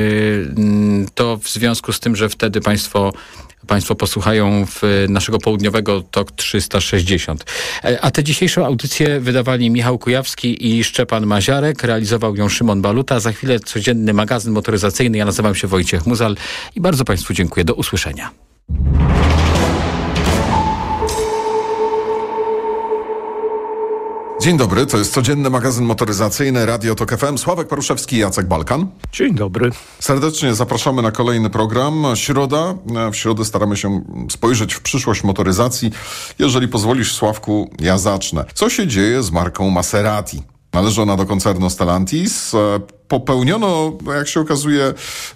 to w związku z tym, że wtedy Państwo Państwo posłuchają w naszego południowego T O K trzysta sześćdziesiąt. A tę dzisiejszą audycję wydawali Michał Kujawski i Szczepan Maziarek. Realizował ją Szymon Baluta. Za chwilę codzienny magazyn motoryzacyjny. Ja nazywam się Wojciech Muzal i bardzo Państwu dziękuję. Do usłyszenia. Dzień dobry, to jest codzienny magazyn motoryzacyjny Radio Tok F M. Sławek Paruszewski i Jacek Balkan. Dzień dobry. Serdecznie zapraszamy na kolejny program. Środa. W środę staramy się spojrzeć w przyszłość motoryzacji. Jeżeli pozwolisz, Sławku, ja zacznę. Co się dzieje z marką Maserati? Należy ona do koncernu Stellantis. Popełniono, jak się okazuje,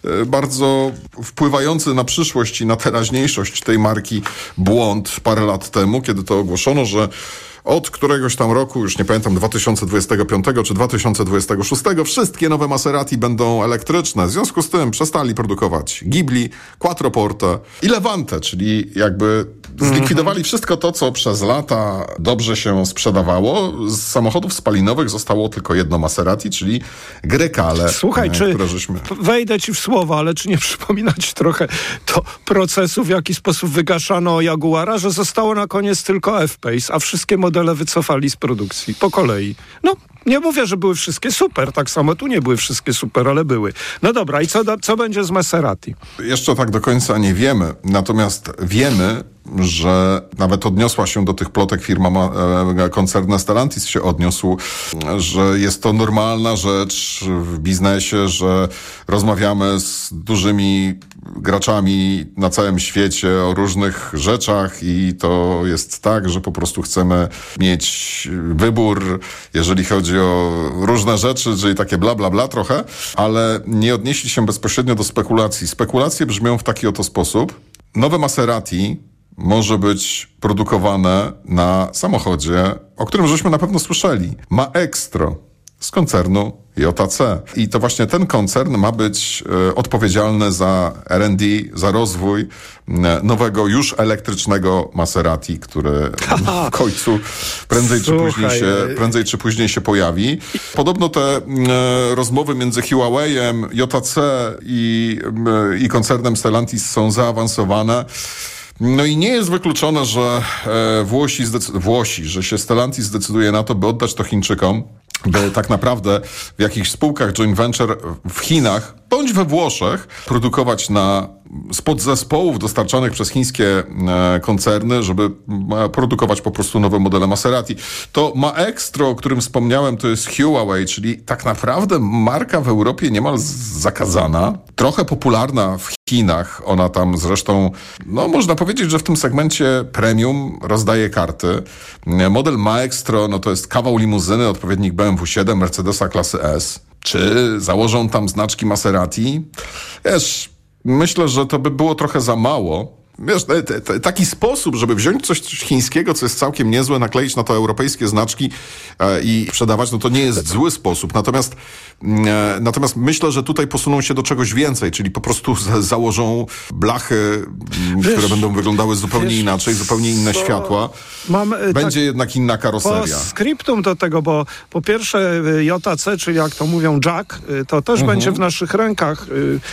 bardzo wpływający na przyszłość i na teraźniejszość tej marki błąd parę lat temu, kiedy to ogłoszono, że od któregoś tam roku, już nie pamiętam, dwa tysiące dwudziestego piątego czy dwa tysiące dwudziestego szóstego, wszystkie nowe Maserati będą elektryczne. W związku z tym przestali produkować Ghibli, Quattroporte i Levante, czyli jakby zlikwidowali mm-hmm. wszystko to, co przez lata dobrze się sprzedawało. Z samochodów spalinowych zostało tylko jedno Maserati, czyli Grecale. Słuchaj, czy żeśmy... wejdę ci w słowo, ale czy nie przypomina ci trochę to procesu, w jaki sposób wygaszano Jaguara, że zostało na koniec tylko F-Pace, a wszystkie modele wycofali z produkcji po kolei. No, nie mówię, że były wszystkie super, tak samo tu nie były wszystkie super, ale były. No dobra, i co, co będzie z Maserati? Jeszcze tak do końca nie wiemy, natomiast wiemy, że nawet odniosła się do tych plotek firma e, koncernu Stellantis się odniósł, że jest to normalna rzecz w biznesie, że rozmawiamy z dużymi graczami na całym świecie o różnych rzeczach i to jest tak, że po prostu chcemy mieć wybór, jeżeli chodzi o różne rzeczy, czyli takie bla bla bla trochę, ale nie odnieśli się bezpośrednio do spekulacji. Spekulacje brzmią w taki oto sposób. Nowe Maserati może być produkowane na samochodzie, o którym żeśmy na pewno słyszeli. Ma Extro z koncernu J C. I to właśnie ten koncern ma być e, odpowiedzialny za R and D, za rozwój e, nowego, już elektrycznego Maserati, który w końcu prędzej czy, później się, prędzej czy później się pojawi. Podobno te e, rozmowy między Huawei'em, J C i, e, i koncernem Stellantis są zaawansowane. No i nie jest wykluczone, że e, Włosi, zdecy- Włosi, że się Stellantis zdecyduje na to, by oddać to Chińczykom, by tak naprawdę w jakichś spółkach joint venture w Chinach bądź we Włoszech produkować na z podzespołów dostarczanych przez chińskie e, koncerny, żeby e, produkować po prostu nowe modele Maserati. To Maestro, o którym wspomniałem, to jest Huawei, czyli tak naprawdę marka w Europie niemal zakazana, trochę popularna w Chinach. Ona tam zresztą, no można powiedzieć, że w tym segmencie premium rozdaje karty. Model Maestro, no to jest kawał limuzyny, odpowiednik B M W siedem, Mercedesa klasy S. Czy założą tam znaczki Maserati? Wiesz, myślę, że to by było trochę za mało. Wiesz, t- t- taki sposób, żeby wziąć coś chińskiego, co jest całkiem niezłe, nakleić na to europejskie znaczki e, i sprzedawać, no to nie jest zły sposób. Natomiast, e, natomiast myślę, że tutaj posuną się do czegoś więcej, czyli po prostu z- założą blachy, wiesz, które będą wyglądały zupełnie wiesz, inaczej, zupełnie inne co? światła. Mam, e, Będzie tak, jednak inna karoseria. Po skryptum do tego, bo po pierwsze J A C, czyli jak to mówią Jack, to też mhm. będzie w naszych rękach.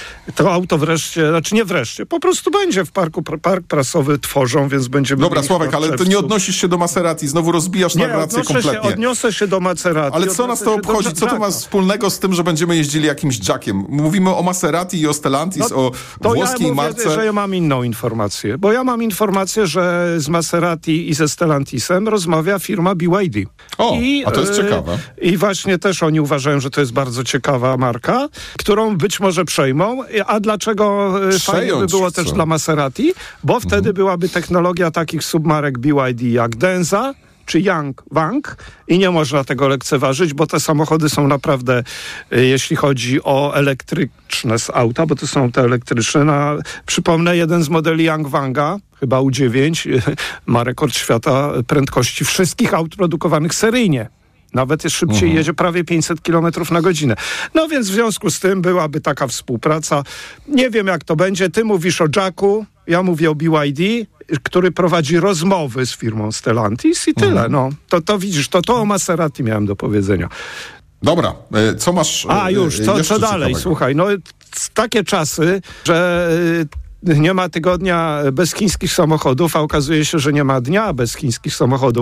To auto wreszcie, znaczy nie wreszcie, po prostu będzie w parku park prasowy tworzą, więc będziemy... Dobra, Sławek, ale to nie odnosisz się do Maserati, znowu rozbijasz nie, narrację kompletnie. Się, odniosę się do Maserati. Ale co nas to obchodzi? Co to ma wspólnego z tym, że będziemy jeździli jakimś Jackiem? Mówimy o Maserati i o Stellantis, no, o to włoskiej ja mówię, marce. że ja mam inną informację, bo ja mam informację, że z Maserati i ze Stellantisem rozmawia firma B Y D. O, I, a to jest ciekawe. I właśnie też oni uważają, że to jest bardzo ciekawa marka, którą być może przejmą. A dlaczego Przejąć fajnie by było chcą. też dla Maserati? Bo wtedy mhm. byłaby technologia takich submarek B Y D jak Denza czy Yang Wang i nie można tego lekceważyć, bo te samochody są naprawdę, jeśli chodzi o elektryczne z auta, bo to są te elektryczne. Na, przypomnę, jeden z modeli Yang Wanga, chyba U dziewięć, ma rekord świata prędkości wszystkich aut produkowanych seryjnie. Nawet jest szybciej, mhm. jedzie prawie pięćset kilometrów na godzinę. No więc w związku z tym byłaby taka współpraca. Nie wiem, jak to będzie. Ty mówisz o Jacku, ja mówię o B Y D, który prowadzi rozmowy z firmą Stellantis i tyle. Mhm. No, to, to widzisz, to, to o Maserati miałem do powiedzenia. Dobra, co masz A już, co, co dalej? Ciekawego? Słuchaj, no takie czasy, że... Nie ma tygodnia bez chińskich samochodów, a okazuje się, że nie ma dnia bez chińskich samochodów.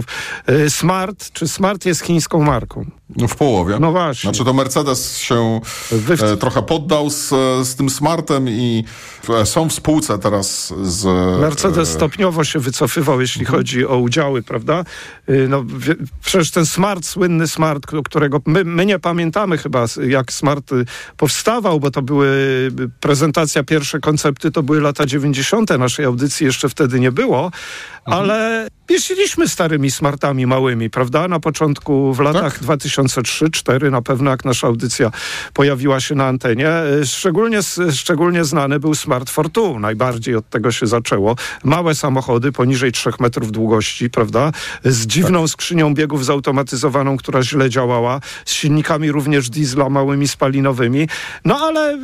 Smart, czy Smart jest chińską marką? No w połowie. No właśnie. Znaczy to Mercedes się Wy... e, trochę poddał z, z tym Smartem i e, są w spółce teraz z... Mercedes e... stopniowo się wycofywał, jeśli mhm. chodzi o udziały, prawda? No, wie, przecież ten Smart, słynny Smart, którego my, my nie pamiętamy chyba, jak Smart powstawał, bo to były prezentacja, pierwsze koncepty to były lata dziewięćdziesiąte. Naszej audycji jeszcze wtedy nie było, mhm. ale jeździliśmy starymi Smartami małymi, prawda? Na początku, w latach tak? dwa tysiące trzeci, dwa tysiące czwarty na pewno, jak nasza audycja pojawiła się na antenie. Szczególnie, szczególnie znany był Smart Fortwo. Najbardziej od tego się zaczęło. Małe samochody poniżej trzech metrów długości, prawda? Z dziwną tak. skrzynią biegów zautomatyzowaną, która źle działała. Z silnikami również diesla, małymi spalinowymi. No ale...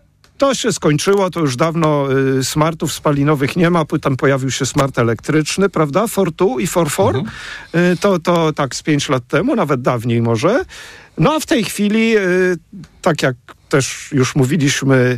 To się skończyło, to już dawno y, Smartów spalinowych nie ma, tam pojawił się Smart elektryczny, prawda? Fortwo i Forfor. Mhm. Y, to, to tak z pięć lat temu, nawet dawniej może. No a w tej chwili, y, tak jak też już mówiliśmy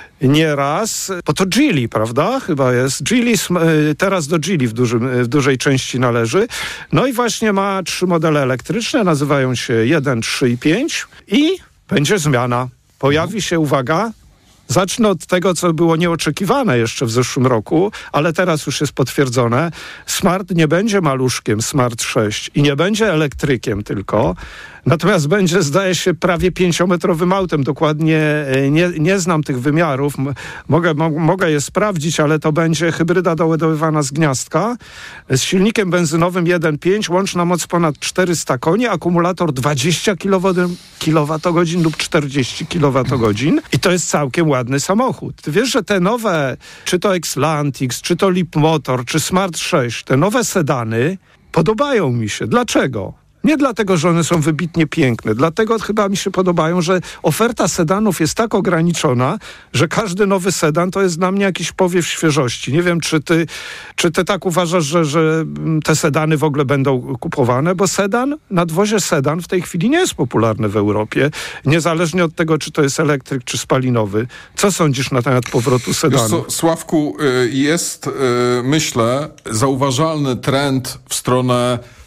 nieraz, bo to Geely, prawda? Chyba jest. Geely, y, teraz do Geely w, dużym, w dużej części należy. No i właśnie ma trzy modele elektryczne, nazywają się jeden, trzy i pięć i będzie zmiana. Pojawi się, uwaga, zacznę od tego, co było nieoczekiwane jeszcze w zeszłym roku, ale teraz już jest potwierdzone. Smart nie będzie maluszkiem Smart sześć i nie będzie elektrykiem tylko, natomiast będzie, zdaje się, prawie pięciometrowym autem. Dokładnie nie, nie znam tych wymiarów. Mogę, mo, mogę je sprawdzić, ale to będzie hybryda doładowywana z gniazdka z silnikiem benzynowym jeden przecinek pięć, łączna moc ponad czterysta koni, akumulator dwadzieścia kilowatogodzin lub czterdzieści kilowatogodzin i to jest całkiem ładny samochód. Ty wiesz, że te nowe, czy to Xlantix, czy to Leapmotor, czy Smart sześć, te nowe sedany podobają mi się. Dlaczego? Nie dlatego, że one są wybitnie piękne. Dlatego chyba mi się podobają, że oferta sedanów jest tak ograniczona, że każdy nowy sedan to jest dla mnie jakiś powiew świeżości. Nie wiem, czy ty, czy ty tak uważasz, że, że te sedany w ogóle będą kupowane, bo sedan, nadwozie sedan w tej chwili nie jest popularny w Europie, niezależnie od tego, czy to jest elektryk, czy spalinowy. Co sądzisz na temat powrotu sedanu? Co, Sławku, jest, myślę, zauważalny trend w stronę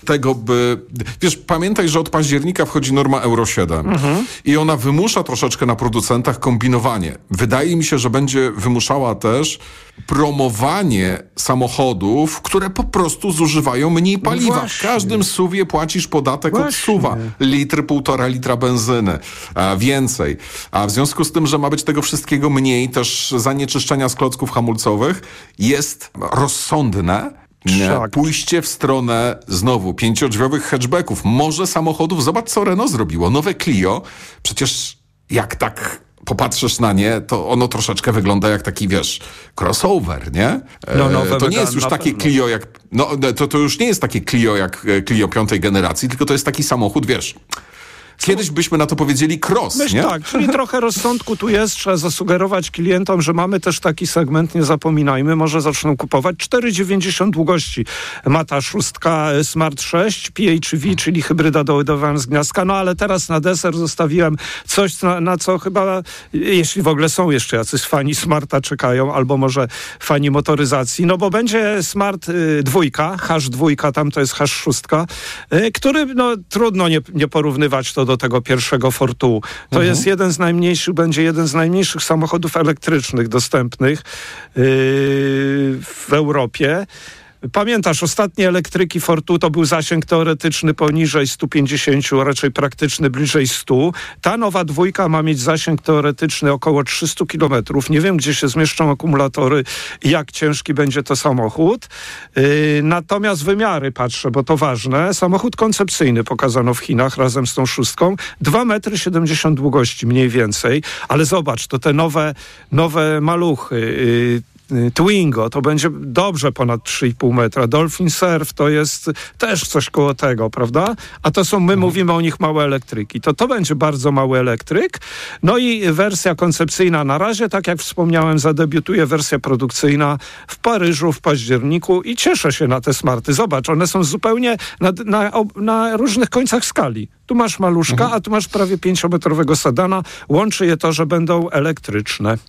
tego, by... Wiesz, pamiętaj, że od października wchodzi norma Euro siedem mhm. i ona wymusza troszeczkę na producentach kombinowanie. Wydaje mi się, że będzie wymuszała też promowanie samochodów, które po prostu zużywają mniej paliwa. No w każdym suwie płacisz podatek właśnie. Od suwa. Litr, półtora litra benzyny. A więcej. A w związku z tym, że ma być tego wszystkiego mniej, też zanieczyszczenia z klocków hamulcowych, jest rozsądne Nie, pójście w stronę znowu pięciodrzwiowych hatchbacków, może samochodów. Zobacz, co Renault zrobiło. Nowe Clio, przecież jak tak popatrzysz na nie, to ono troszeczkę wygląda jak taki, wiesz, crossover, nie? No, nowe to nie jest już takie pewno. Clio jak... No, to, to już nie jest takie Clio jak Clio piątej generacji, tylko to jest taki samochód, wiesz... Kiedyś byśmy na to powiedzieli cross, Myśl nie? tak, czyli trochę rozsądku tu jest. Trzeba zasugerować klientom, że mamy też taki segment, nie zapominajmy, może zaczną kupować. cztery dziewięćdziesiąt długości ma ta szóstka Smart sześć, P H V, czyli hybryda doładowana z gniazdka. No ale teraz na deser zostawiłem coś, na, na co chyba, jeśli w ogóle są jeszcze jacyś fani Smarta czekają, albo może fani motoryzacji, no bo będzie Smart y, dwójka, hash dwójka, tam to jest hash szóstka, y, który, no trudno nie, nie porównywać to do tego pierwszego Fortu. To mhm. jest jeden z najmniejszych, będzie jeden z najmniejszych samochodów elektrycznych dostępnych yy, w Europie. Pamiętasz, ostatnie elektryki Fortu to był zasięg teoretyczny poniżej stu pięćdziesięciu, a raczej praktyczny bliżej stu. Ta nowa dwójka ma mieć zasięg teoretyczny około trzysta kilometrów. Nie wiem, gdzie się zmieszczą akumulatory i jak ciężki będzie to samochód. Yy, natomiast wymiary patrzę, bo to ważne. Samochód koncepcyjny pokazano w Chinach razem z tą szóstką. dwa metry siedemdziesiąt długości mniej więcej. Ale zobacz, to te nowe, nowe maluchy. Yy, Twingo to będzie dobrze ponad trzy i pół metra. Dolphin Surf to jest też coś koło tego, prawda? A to są, my mhm. mówimy o nich małe elektryki. To to będzie bardzo mały elektryk. No i wersja koncepcyjna na razie, tak jak wspomniałem, zadebiutuje wersja produkcyjna w Paryżu w październiku i cieszę się na te smarty. Zobacz, one są zupełnie na, na, na różnych końcach skali. Tu masz maluszka, mhm. a tu masz prawie pięciometrowego sedana. Łączy je to, że będą elektryczne.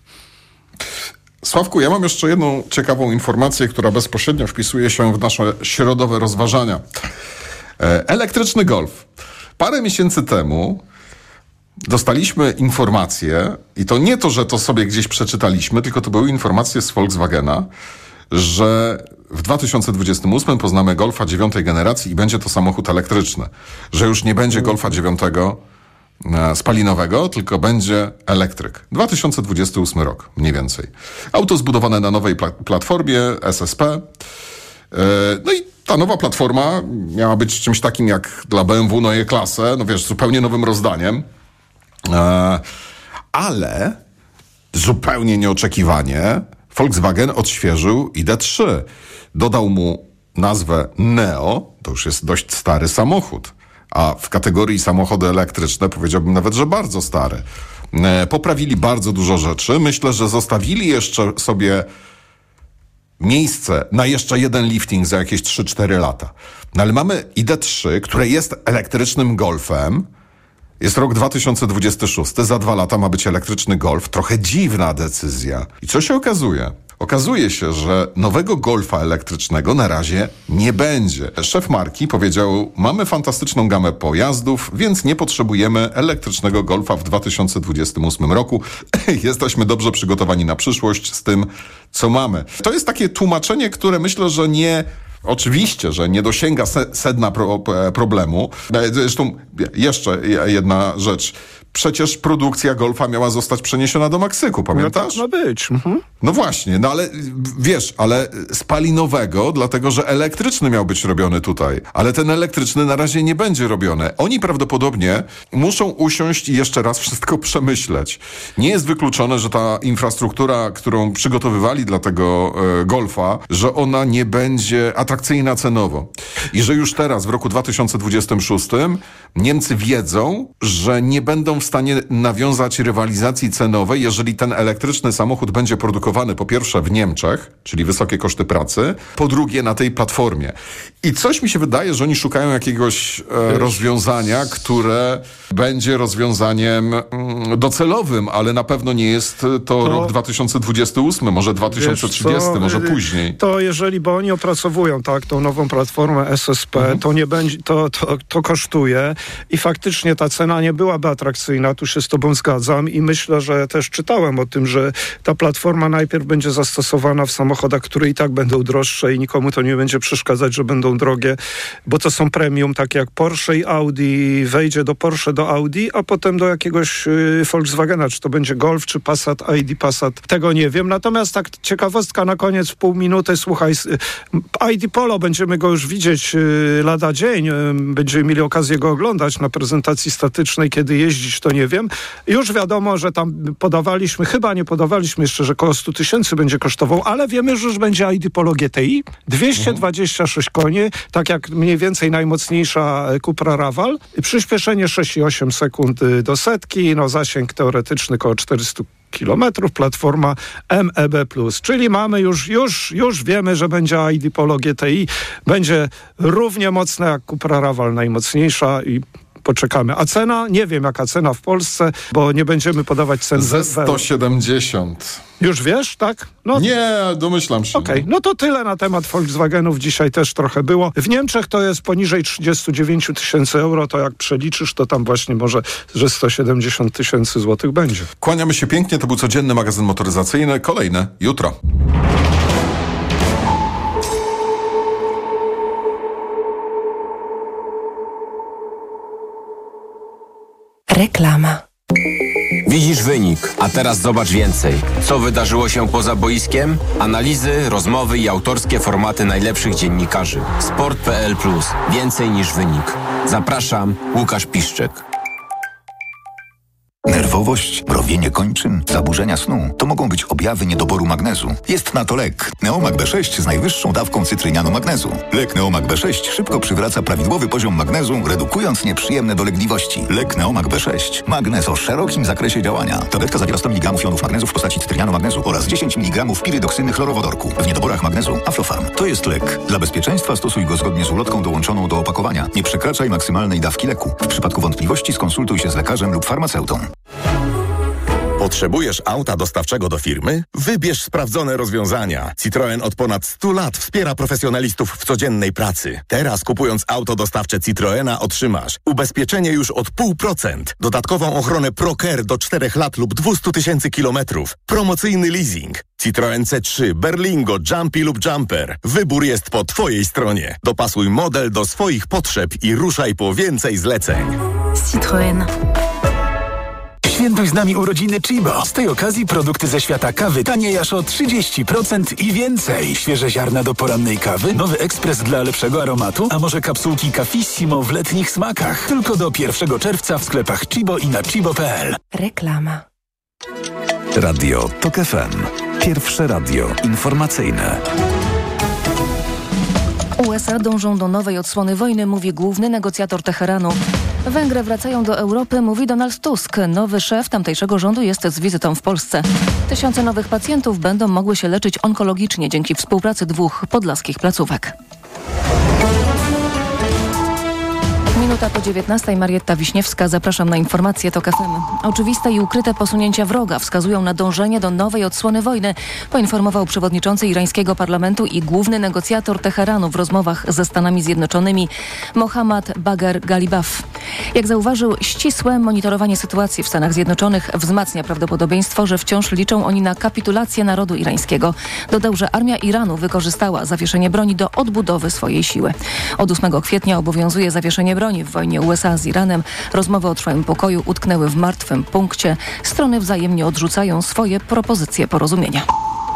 Sławku, ja mam jeszcze jedną ciekawą informację, która bezpośrednio wpisuje się w nasze środowe rozważania. Elektryczny Golf. Parę miesięcy temu dostaliśmy informację, i to nie to, że to sobie gdzieś przeczytaliśmy, tylko to były informacje z Volkswagena, że w dwa tysiące dwudziestym ósmym poznamy Golfa dziewiątej generacji i będzie to samochód elektryczny. Że już nie będzie Golfa dziewiątego spalinowego, tylko będzie elektryk. dwa tysiące dwudziesty ósmy rok, mniej więcej. Auto zbudowane na nowej pla- platformie S S P. Yy, no i ta nowa platforma miała być czymś takim jak dla B M W Neue Klasse, no wiesz, zupełnie nowym rozdaniem. Yy, ale zupełnie nieoczekiwanie Volkswagen odświeżył I D trzy. Dodał mu nazwę Neo, to już jest dość stary samochód. A w kategorii samochody elektryczne powiedziałbym nawet, że bardzo stare. Poprawili bardzo dużo rzeczy. Myślę, że zostawili jeszcze sobie miejsce na jeszcze jeden lifting za jakieś trzy cztery lata. No ale mamy I D trzy, które jest elektrycznym Golfem. Jest rok dwa tysiące dwudziesty szósty, za dwa lata ma być elektryczny Golf. Trochę dziwna decyzja. I co się okazuje? Okazuje się, że nowego Golfa elektrycznego na razie nie będzie. Szef marki powiedział, mamy fantastyczną gamę pojazdów, więc nie potrzebujemy elektrycznego Golfa w dwa tysiące dwudziestym ósmym roku. Jesteśmy dobrze przygotowani na przyszłość z tym, co mamy. To jest takie tłumaczenie, które myślę, że nie... Oczywiście, że nie dosięga sedna pro, problemu. Zresztą jeszcze jedna rzecz. Przecież produkcja Golfa miała zostać przeniesiona do Meksyku, pamiętasz? No tak ma być. Mhm. No właśnie, no ale wiesz, ale spalinowego, dlatego że elektryczny miał być robiony tutaj. Ale ten elektryczny na razie nie będzie robiony. Oni prawdopodobnie muszą usiąść i jeszcze raz wszystko przemyśleć. Nie jest wykluczone, że ta infrastruktura, którą przygotowywali dla tego e, Golfa, że ona nie będzie atrakcyjna cenowo. I że już teraz, w roku dwa tysiące dwudziestym szóstym, Niemcy wiedzą, że nie będą będą w stanie nawiązać rywalizacji cenowej, jeżeli ten elektryczny samochód będzie produkowany po pierwsze w Niemczech, czyli wysokie koszty pracy, po drugie na tej platformie. I coś mi się wydaje, że oni szukają jakiegoś e, rozwiązania, które będzie rozwiązaniem mm, docelowym, ale na pewno nie jest to, to rok dwa tysiące dwudziesty ósmy, może dwa tysiące trzydziesty, co, może później. To jeżeli, bo oni opracowują tak tą nową platformę S S P, mhm. to nie będzie, to, to, to kosztuje i faktycznie ta cena nie byłaby atrakcyjna, tu się z tobą zgadzam i myślę, że też czytałem o tym, że ta platforma najpierw będzie zastosowana w samochodach, które i tak będą droższe i nikomu to nie będzie przeszkadzać, że będą drogie, bo to są premium, takie jak Porsche i Audi, wejdzie do Porsche, do Audi, a potem do jakiegoś y, Volkswagena, czy to będzie Golf, czy Passat, I D Passat, tego nie wiem. Natomiast tak ciekawostka na koniec, w pół minuty, słuchaj, I D Polo, będziemy go już widzieć y, lada dzień, y, będziemy mieli okazję go oglądać na prezentacji statycznej, kiedy jeździć, to nie wiem. Już wiadomo, że tam podawaliśmy, chyba nie podawaliśmy jeszcze, że koło stu tysięcy będzie kosztował, ale wiemy, że już będzie I D Polo G T I, dwieście dwadzieścia sześć koni, tak jak mniej więcej najmocniejsza Cupra Raval, przyspieszenie sześć i osiem sekund do setki, no zasięg teoretyczny koło czterysta kilometrów, platforma M E B plus, czyli mamy już, już, już wiemy, że będzie I D Polo G T I, będzie równie mocne jak Cupra Raval, najmocniejsza i poczekamy. A cena? Nie wiem jaka cena w Polsce, bo nie będziemy podawać cen. Ze sto siedemdziesiąt. Już wiesz, tak? No, nie, domyślam się. Okej, okay. No to tyle na temat Volkswagenów. Dzisiaj też trochę było. W Niemczech to jest poniżej trzydzieści dziewięć tysięcy euro, to jak przeliczysz, to tam właśnie może, że sto siedemdziesiąt tysięcy złotych będzie. Kłaniamy się pięknie, to był codzienny magazyn motoryzacyjny. Kolejny jutro. Reklama. Widzisz wynik, a teraz zobacz więcej. Co wydarzyło się poza boiskiem? Analizy, rozmowy i autorskie formaty najlepszych dziennikarzy. Sport kropka p l plus. Więcej niż wynik. Zapraszam, Łukasz Piszczek. Nerwowość, mrowienie kończyn, zaburzenia snu to mogą być objawy niedoboru magnezu. Jest na to lek Neomag B sześć z najwyższą dawką cytrynianu magnezu. Lek Neomag B sześć szybko przywraca prawidłowy poziom magnezu, redukując nieprzyjemne dolegliwości. Lek Neomag B sześć. Magnez o szerokim zakresie działania. Tabletka zawiera sto miligramów jonów magnezu w postaci cytrynianu magnezu oraz dziesięć miligramów pirydoksyny chlorowodorku. W niedoborach magnezu Aflofarm. To jest lek. Dla bezpieczeństwa stosuj go zgodnie z ulotką dołączoną do opakowania. Nie przekraczaj maksymalnej dawki leku. W przypadku wątpliwości skonsultuj się z lekarzem lub farmaceutą. Potrzebujesz auta dostawczego do firmy? Wybierz sprawdzone rozwiązania. Citroen od ponad stu lat wspiera profesjonalistów w codziennej pracy. Teraz kupując auto dostawcze Citroena otrzymasz ubezpieczenie już od pół procent, dodatkową ochronę ProCare do czterech lat lub dwieście tysięcy kilometrów, promocyjny leasing. Citroen C trzy, Berlingo, Jumpy lub Jumper. Wybór jest po Twojej stronie. Dopasuj model do swoich potrzeb i ruszaj po więcej zleceń. Citroen. Świętuj z nami urodziny Chibo. Z tej okazji produkty ze świata kawy taniej aż o trzydzieści procent i więcej. Świeże ziarna do porannej kawy, nowy ekspres dla lepszego aromatu, a może kapsułki Cafissimo w letnich smakach. Tylko do pierwszego czerwca w sklepach Chibo i na chibo kropka p l. Reklama. Radio TOK F M. Pierwsze radio informacyjne. U S A dążą do nowej odsłony wojny, mówi główny negocjator Teheranu. Węgry wracają do Europy, mówi Donald Tusk. Nowy szef tamtejszego rządu jest z wizytą w Polsce. Tysiące nowych pacjentów będą mogły się leczyć onkologicznie dzięki współpracy dwóch podlaskich placówek. Minuta po dziewiętnastej, Marietta Wiśniewska, zapraszam na informacje TOK F M. Oczywiste i ukryte posunięcia wroga wskazują na dążenie do nowej odsłony wojny, poinformował przewodniczący irańskiego parlamentu i główny negocjator Teheranu w rozmowach ze Stanami Zjednoczonymi Mohammad Bagher Ghalibaf. Jak zauważył, ścisłe monitorowanie sytuacji w Stanach Zjednoczonych wzmacnia prawdopodobieństwo, że wciąż liczą oni na kapitulację narodu irańskiego. Dodał, że armia Iranu wykorzystała zawieszenie broni do odbudowy swojej siły. Od ósmego kwietnia obowiązuje zawieszenie broni w wojnie U S A z Iranem. Rozmowy o trwałym pokoju utknęły w martwym punkcie. Strony wzajemnie odrzucają swoje propozycje porozumienia.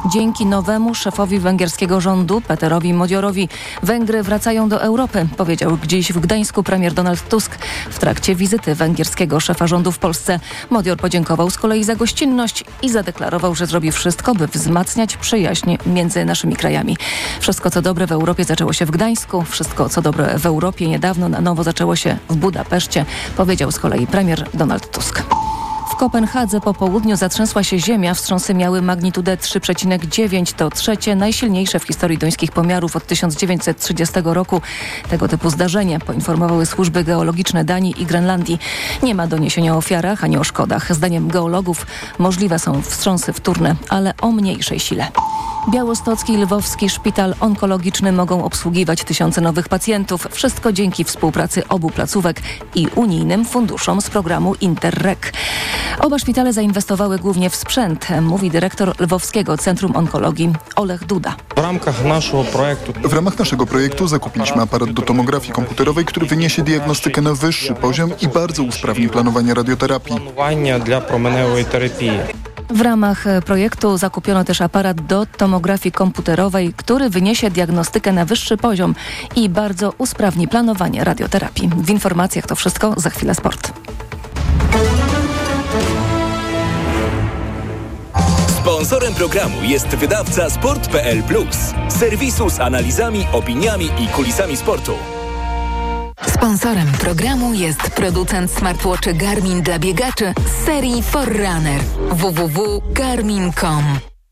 Dzięki nowemu szefowi węgierskiego rządu, Peterowi Modiorowi, Węgry wracają do Europy, powiedział dziś w Gdańsku premier Donald Tusk w trakcie wizyty węgierskiego szefa rządu w Polsce. Modior podziękował z kolei za gościnność i zadeklarował, że zrobi wszystko, by wzmacniać przyjaźń między naszymi krajami. Wszystko, co dobre w Europie, zaczęło się w Gdańsku. Wszystko, co dobre w Europie, niedawno na nowo zaczęło się w Budapeszcie, powiedział z kolei premier Donald Tusk. W Kopenhadze po południu zatrzęsła się ziemia. Wstrząsy miały magnitudę trzy przecinek dziewięć. To trzecie najsilniejsze w historii duńskich pomiarów od tysiąc dziewięćset trzydziestego roku. Tego typu zdarzenie poinformowały służby geologiczne Danii i Grenlandii. Nie ma doniesienia o ofiarach ani o szkodach. Zdaniem geologów możliwe są wstrząsy wtórne, ale o mniejszej sile. Białostocki i Lwowski Szpital Onkologiczny mogą obsługiwać tysiące nowych pacjentów. Wszystko dzięki współpracy obu placówek i unijnym funduszom z programu Interreg. Oba szpitale zainwestowały głównie w sprzęt, mówi dyrektor Lwowskiego Centrum Onkologii Olech Duda. W ramach naszego projektu W ramach naszego projektu zakupiliśmy aparat do tomografii komputerowej, który wyniesie diagnostykę na wyższy poziom i bardzo usprawni planowanie radioterapii. dla promieniowej terapii. W ramach projektu zakupiono też aparat do tomografii komputerowej, który wyniesie diagnostykę na wyższy poziom i bardzo usprawni planowanie radioterapii. W informacjach to wszystko, za chwilę sport. Sponsorem programu jest wydawca sport kropka p l plus, serwisu z analizami, opiniami i kulisami sportu. Sponsorem programu jest producent smartwatchy Garmin dla biegaczy z serii Forerunner. w w w kropka garmin kropka com.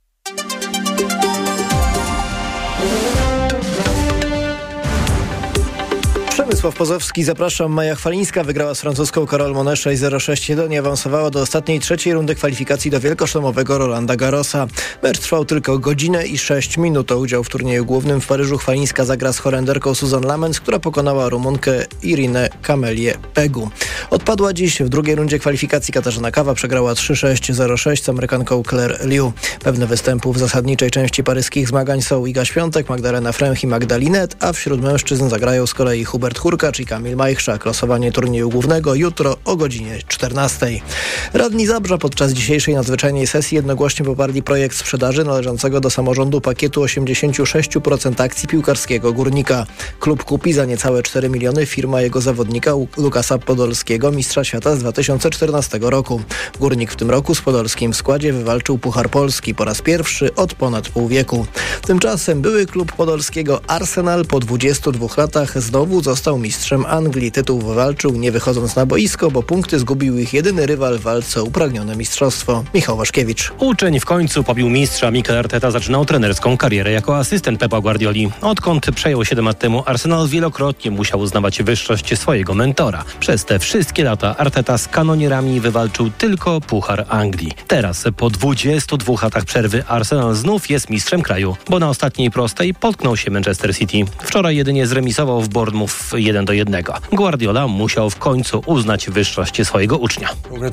Przemysław Pozowski, zapraszam. Maja Chwalińska wygrała z francuską Carole Monet sześć zero sześć jeden i awansowała do ostatniej, trzeciej rundy kwalifikacji do wielkoszlemowego Rolanda Garrosa. Mecz trwał tylko godzinę i sześć minut. O udział w turnieju głównym w Paryżu Chwalińska zagra z Holenderką Susan Lamens, która pokonała Rumunkę Irinę Kamelię Pegu. Odpadła dziś w drugiej rundzie kwalifikacji Katarzyna Kawa, przegrała trzy sześć zero sześć z Amerykanką Claire Liu. Pewne występów w zasadniczej części paryskich zmagań są Iga Świątek, Magdalena Fręch i Magdalinet, a wśród mężczyzn zagrają z kolei Hubert Hurkacz i Kamil Majchrzak. Losowanie turnieju głównego jutro o godzinie czternastej. Radni Zabrza podczas dzisiejszej nadzwyczajnej sesji jednogłośnie poparli projekt sprzedaży należącego do samorządu pakietu osiemdziesiąt sześć procent akcji piłkarskiego Górnika. Klub kupi za niecałe cztery miliony firma jego zawodnika Lukasa Podolskiego, mistrza świata z dwa tysiące czternastego roku. Górnik w tym roku z Podolskim w składzie wywalczył Puchar Polski po raz pierwszy od ponad pół wieku. Tymczasem były klub Podolskiego Arsenal po dwudziestu dwóch latach znowu został mistrzem Anglii. Tytuł wywalczył nie wychodząc na boisko, bo punkty zgubił ich jedyny rywal w walce o upragnione mistrzostwo. Michał Waszkiewicz. Uczeń w końcu pobił mistrza. Mikel Arteta zaczynał trenerską karierę jako asystent Pepa Guardioli. Odkąd przejął siedem lat temu Arsenal, wielokrotnie musiał uznawać wyższość swojego mentora. Przez te wszystkie lata Arteta z kanonierami wywalczył tylko Puchar Anglii. Teraz, po dwudziestu dwóch latach przerwy, Arsenal znów jest mistrzem kraju, bo na ostatniej prostej potknął się Manchester City. Wczoraj jedynie zremisował w Bournemouth jeden do jednego. Guardiola musiał w końcu uznać wyższość swojego ucznia.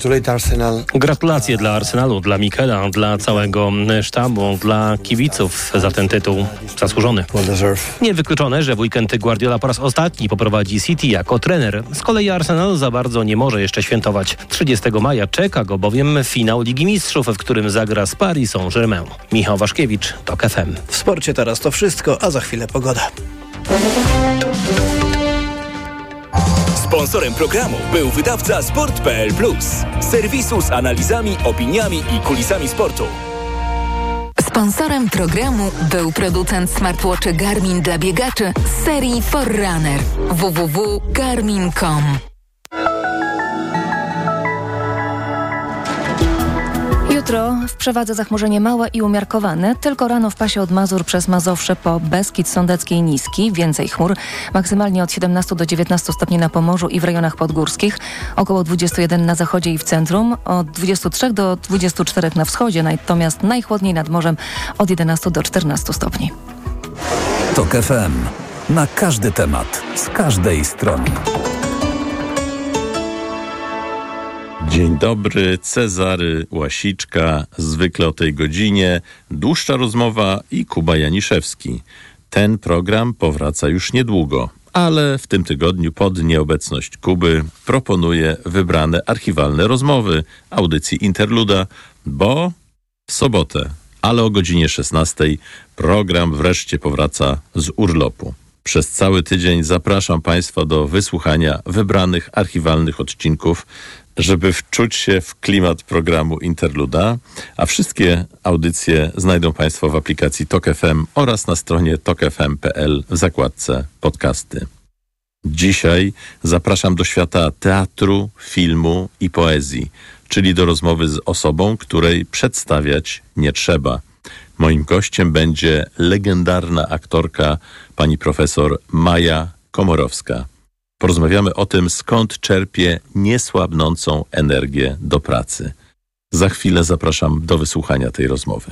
Gratulacje dla Arsenalu, dla Mikela, dla całego sztabu, dla kibiców za ten tytuł zasłużony. Niewykluczone, że w weekend Guardiola po raz ostatni poprowadzi City jako trener. Z kolei Arsenal za bardzo nie może jeszcze świętować. trzydziestego maja czeka go bowiem finał Ligi Mistrzów, w którym zagra z Paris Saint-Germain. Michał Waszkiewicz, TOK F M. W sporcie teraz to wszystko, a za chwilę pogoda. Sponsorem programu był wydawca sport kropka p l plus, serwisu z analizami, opiniami i kulisami sportu. Sponsorem programu był producent smartwatchy Garmin dla biegaczy z serii Forerunner. w w w kropka garmin kropka com. Jutro w przewadze zachmurzenie małe i umiarkowane. Tylko rano w pasie od Mazur przez Mazowsze po Beskid Sądecki i Niski. Więcej chmur. Maksymalnie od siedemnastu do dziewiętnastu stopni na Pomorzu i w rejonach podgórskich. Około dwudziestu jeden na zachodzie i w centrum. Od dwudziestu trzech do dwudziestu czterech na wschodzie. Natomiast najchłodniej nad morzem od jedenastu do czternastu stopni. TOK F M. Na każdy temat. Z każdej strony. Dzień dobry, Cezary Łasiczka, zwykle o tej godzinie, dłuższa rozmowa i Kuba Janiszewski. Ten program powraca już niedługo, ale w tym tygodniu pod nieobecność Kuby proponuję wybrane archiwalne rozmowy audycji Interluda, bo w sobotę ale o godzinie szesnastej program wreszcie powraca z urlopu. Przez cały tydzień zapraszam Państwa do wysłuchania wybranych archiwalnych odcinków, żeby wczuć się w klimat programu Interluda, a wszystkie audycje znajdą Państwo w aplikacji Tok F M oraz na stronie tok f m kropka p l w zakładce podcasty. Dzisiaj zapraszam do świata teatru, filmu i poezji, czyli do rozmowy z osobą, której przedstawiać nie trzeba. Moim gościem będzie legendarna aktorka pani profesor Maja Komorowska. Porozmawiamy o tym, skąd czerpie niesłabnącą energię do pracy. Za chwilę zapraszam do wysłuchania tej rozmowy.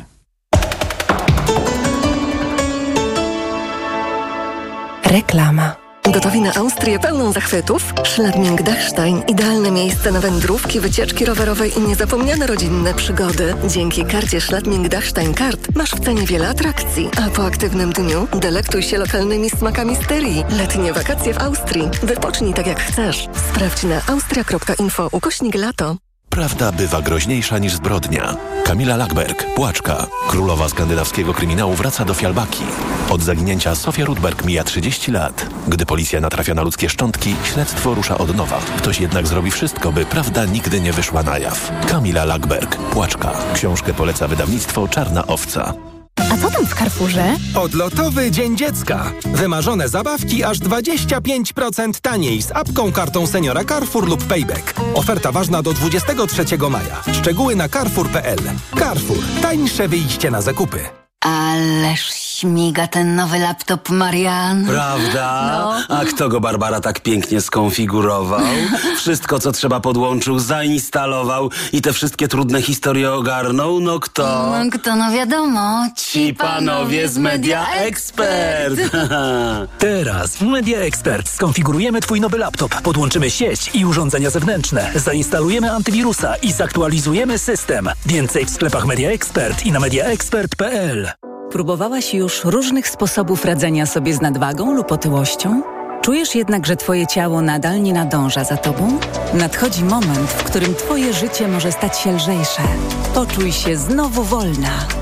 Reklama. Gotowi na Austrię pełną zachwytów? Schladming-Dachstein. Idealne miejsce na wędrówki, wycieczki rowerowe i niezapomniane rodzinne przygody. Dzięki karcie Schladming-Dachstein Kart masz w cenie wiele atrakcji, a po aktywnym dniu delektuj się lokalnymi smakami Styrii. Letnie wakacje w Austrii. Wypocznij tak jak chcesz. Sprawdź na austria kropka info ukośnik lato. Prawda bywa groźniejsza niż zbrodnia. Kamila Lackberg, Płaczka, królowa skandynawskiego kryminału, wraca do Fialbaki. Od zaginięcia Sofia Rudberg mija trzydzieści lat. Gdy policja natrafia na ludzkie szczątki, śledztwo rusza od nowa. Ktoś jednak zrobi wszystko, by prawda nigdy nie wyszła na jaw. Kamila Lackberg, Płaczka. Książkę poleca wydawnictwo Czarna Owca. A co tam w Carrefourze? Odlotowy Dzień Dziecka. Wymarzone zabawki aż dwadzieścia pięć procent taniej z apką, kartą seniora Carrefour lub Payback. Oferta ważna do dwudziestego trzeciego maja. Szczegóły na carrefour kropka p l. Carrefour. Tańsze wyjście na zakupy. Ależ śmiga ten nowy laptop, Marian. Prawda? No. A kto go, Barbara, tak pięknie skonfigurował? Wszystko, co trzeba, podłączył, zainstalował i te wszystkie trudne historie ogarnął? No kto? No kto, no wiadomo. Ci panowie z Media Expert. Teraz w Media Expert skonfigurujemy Twój nowy laptop, podłączymy sieć i urządzenia zewnętrzne, zainstalujemy antywirusa i zaktualizujemy system. Więcej w sklepach Media Expert i na media expert kropka p l. Próbowałaś już różnych sposobów radzenia sobie z nadwagą lub otyłością? Czujesz jednak, że Twoje ciało nadal nie nadąża za Tobą? Nadchodzi moment, w którym Twoje życie może stać się lżejsze. Poczuj się znowu wolna.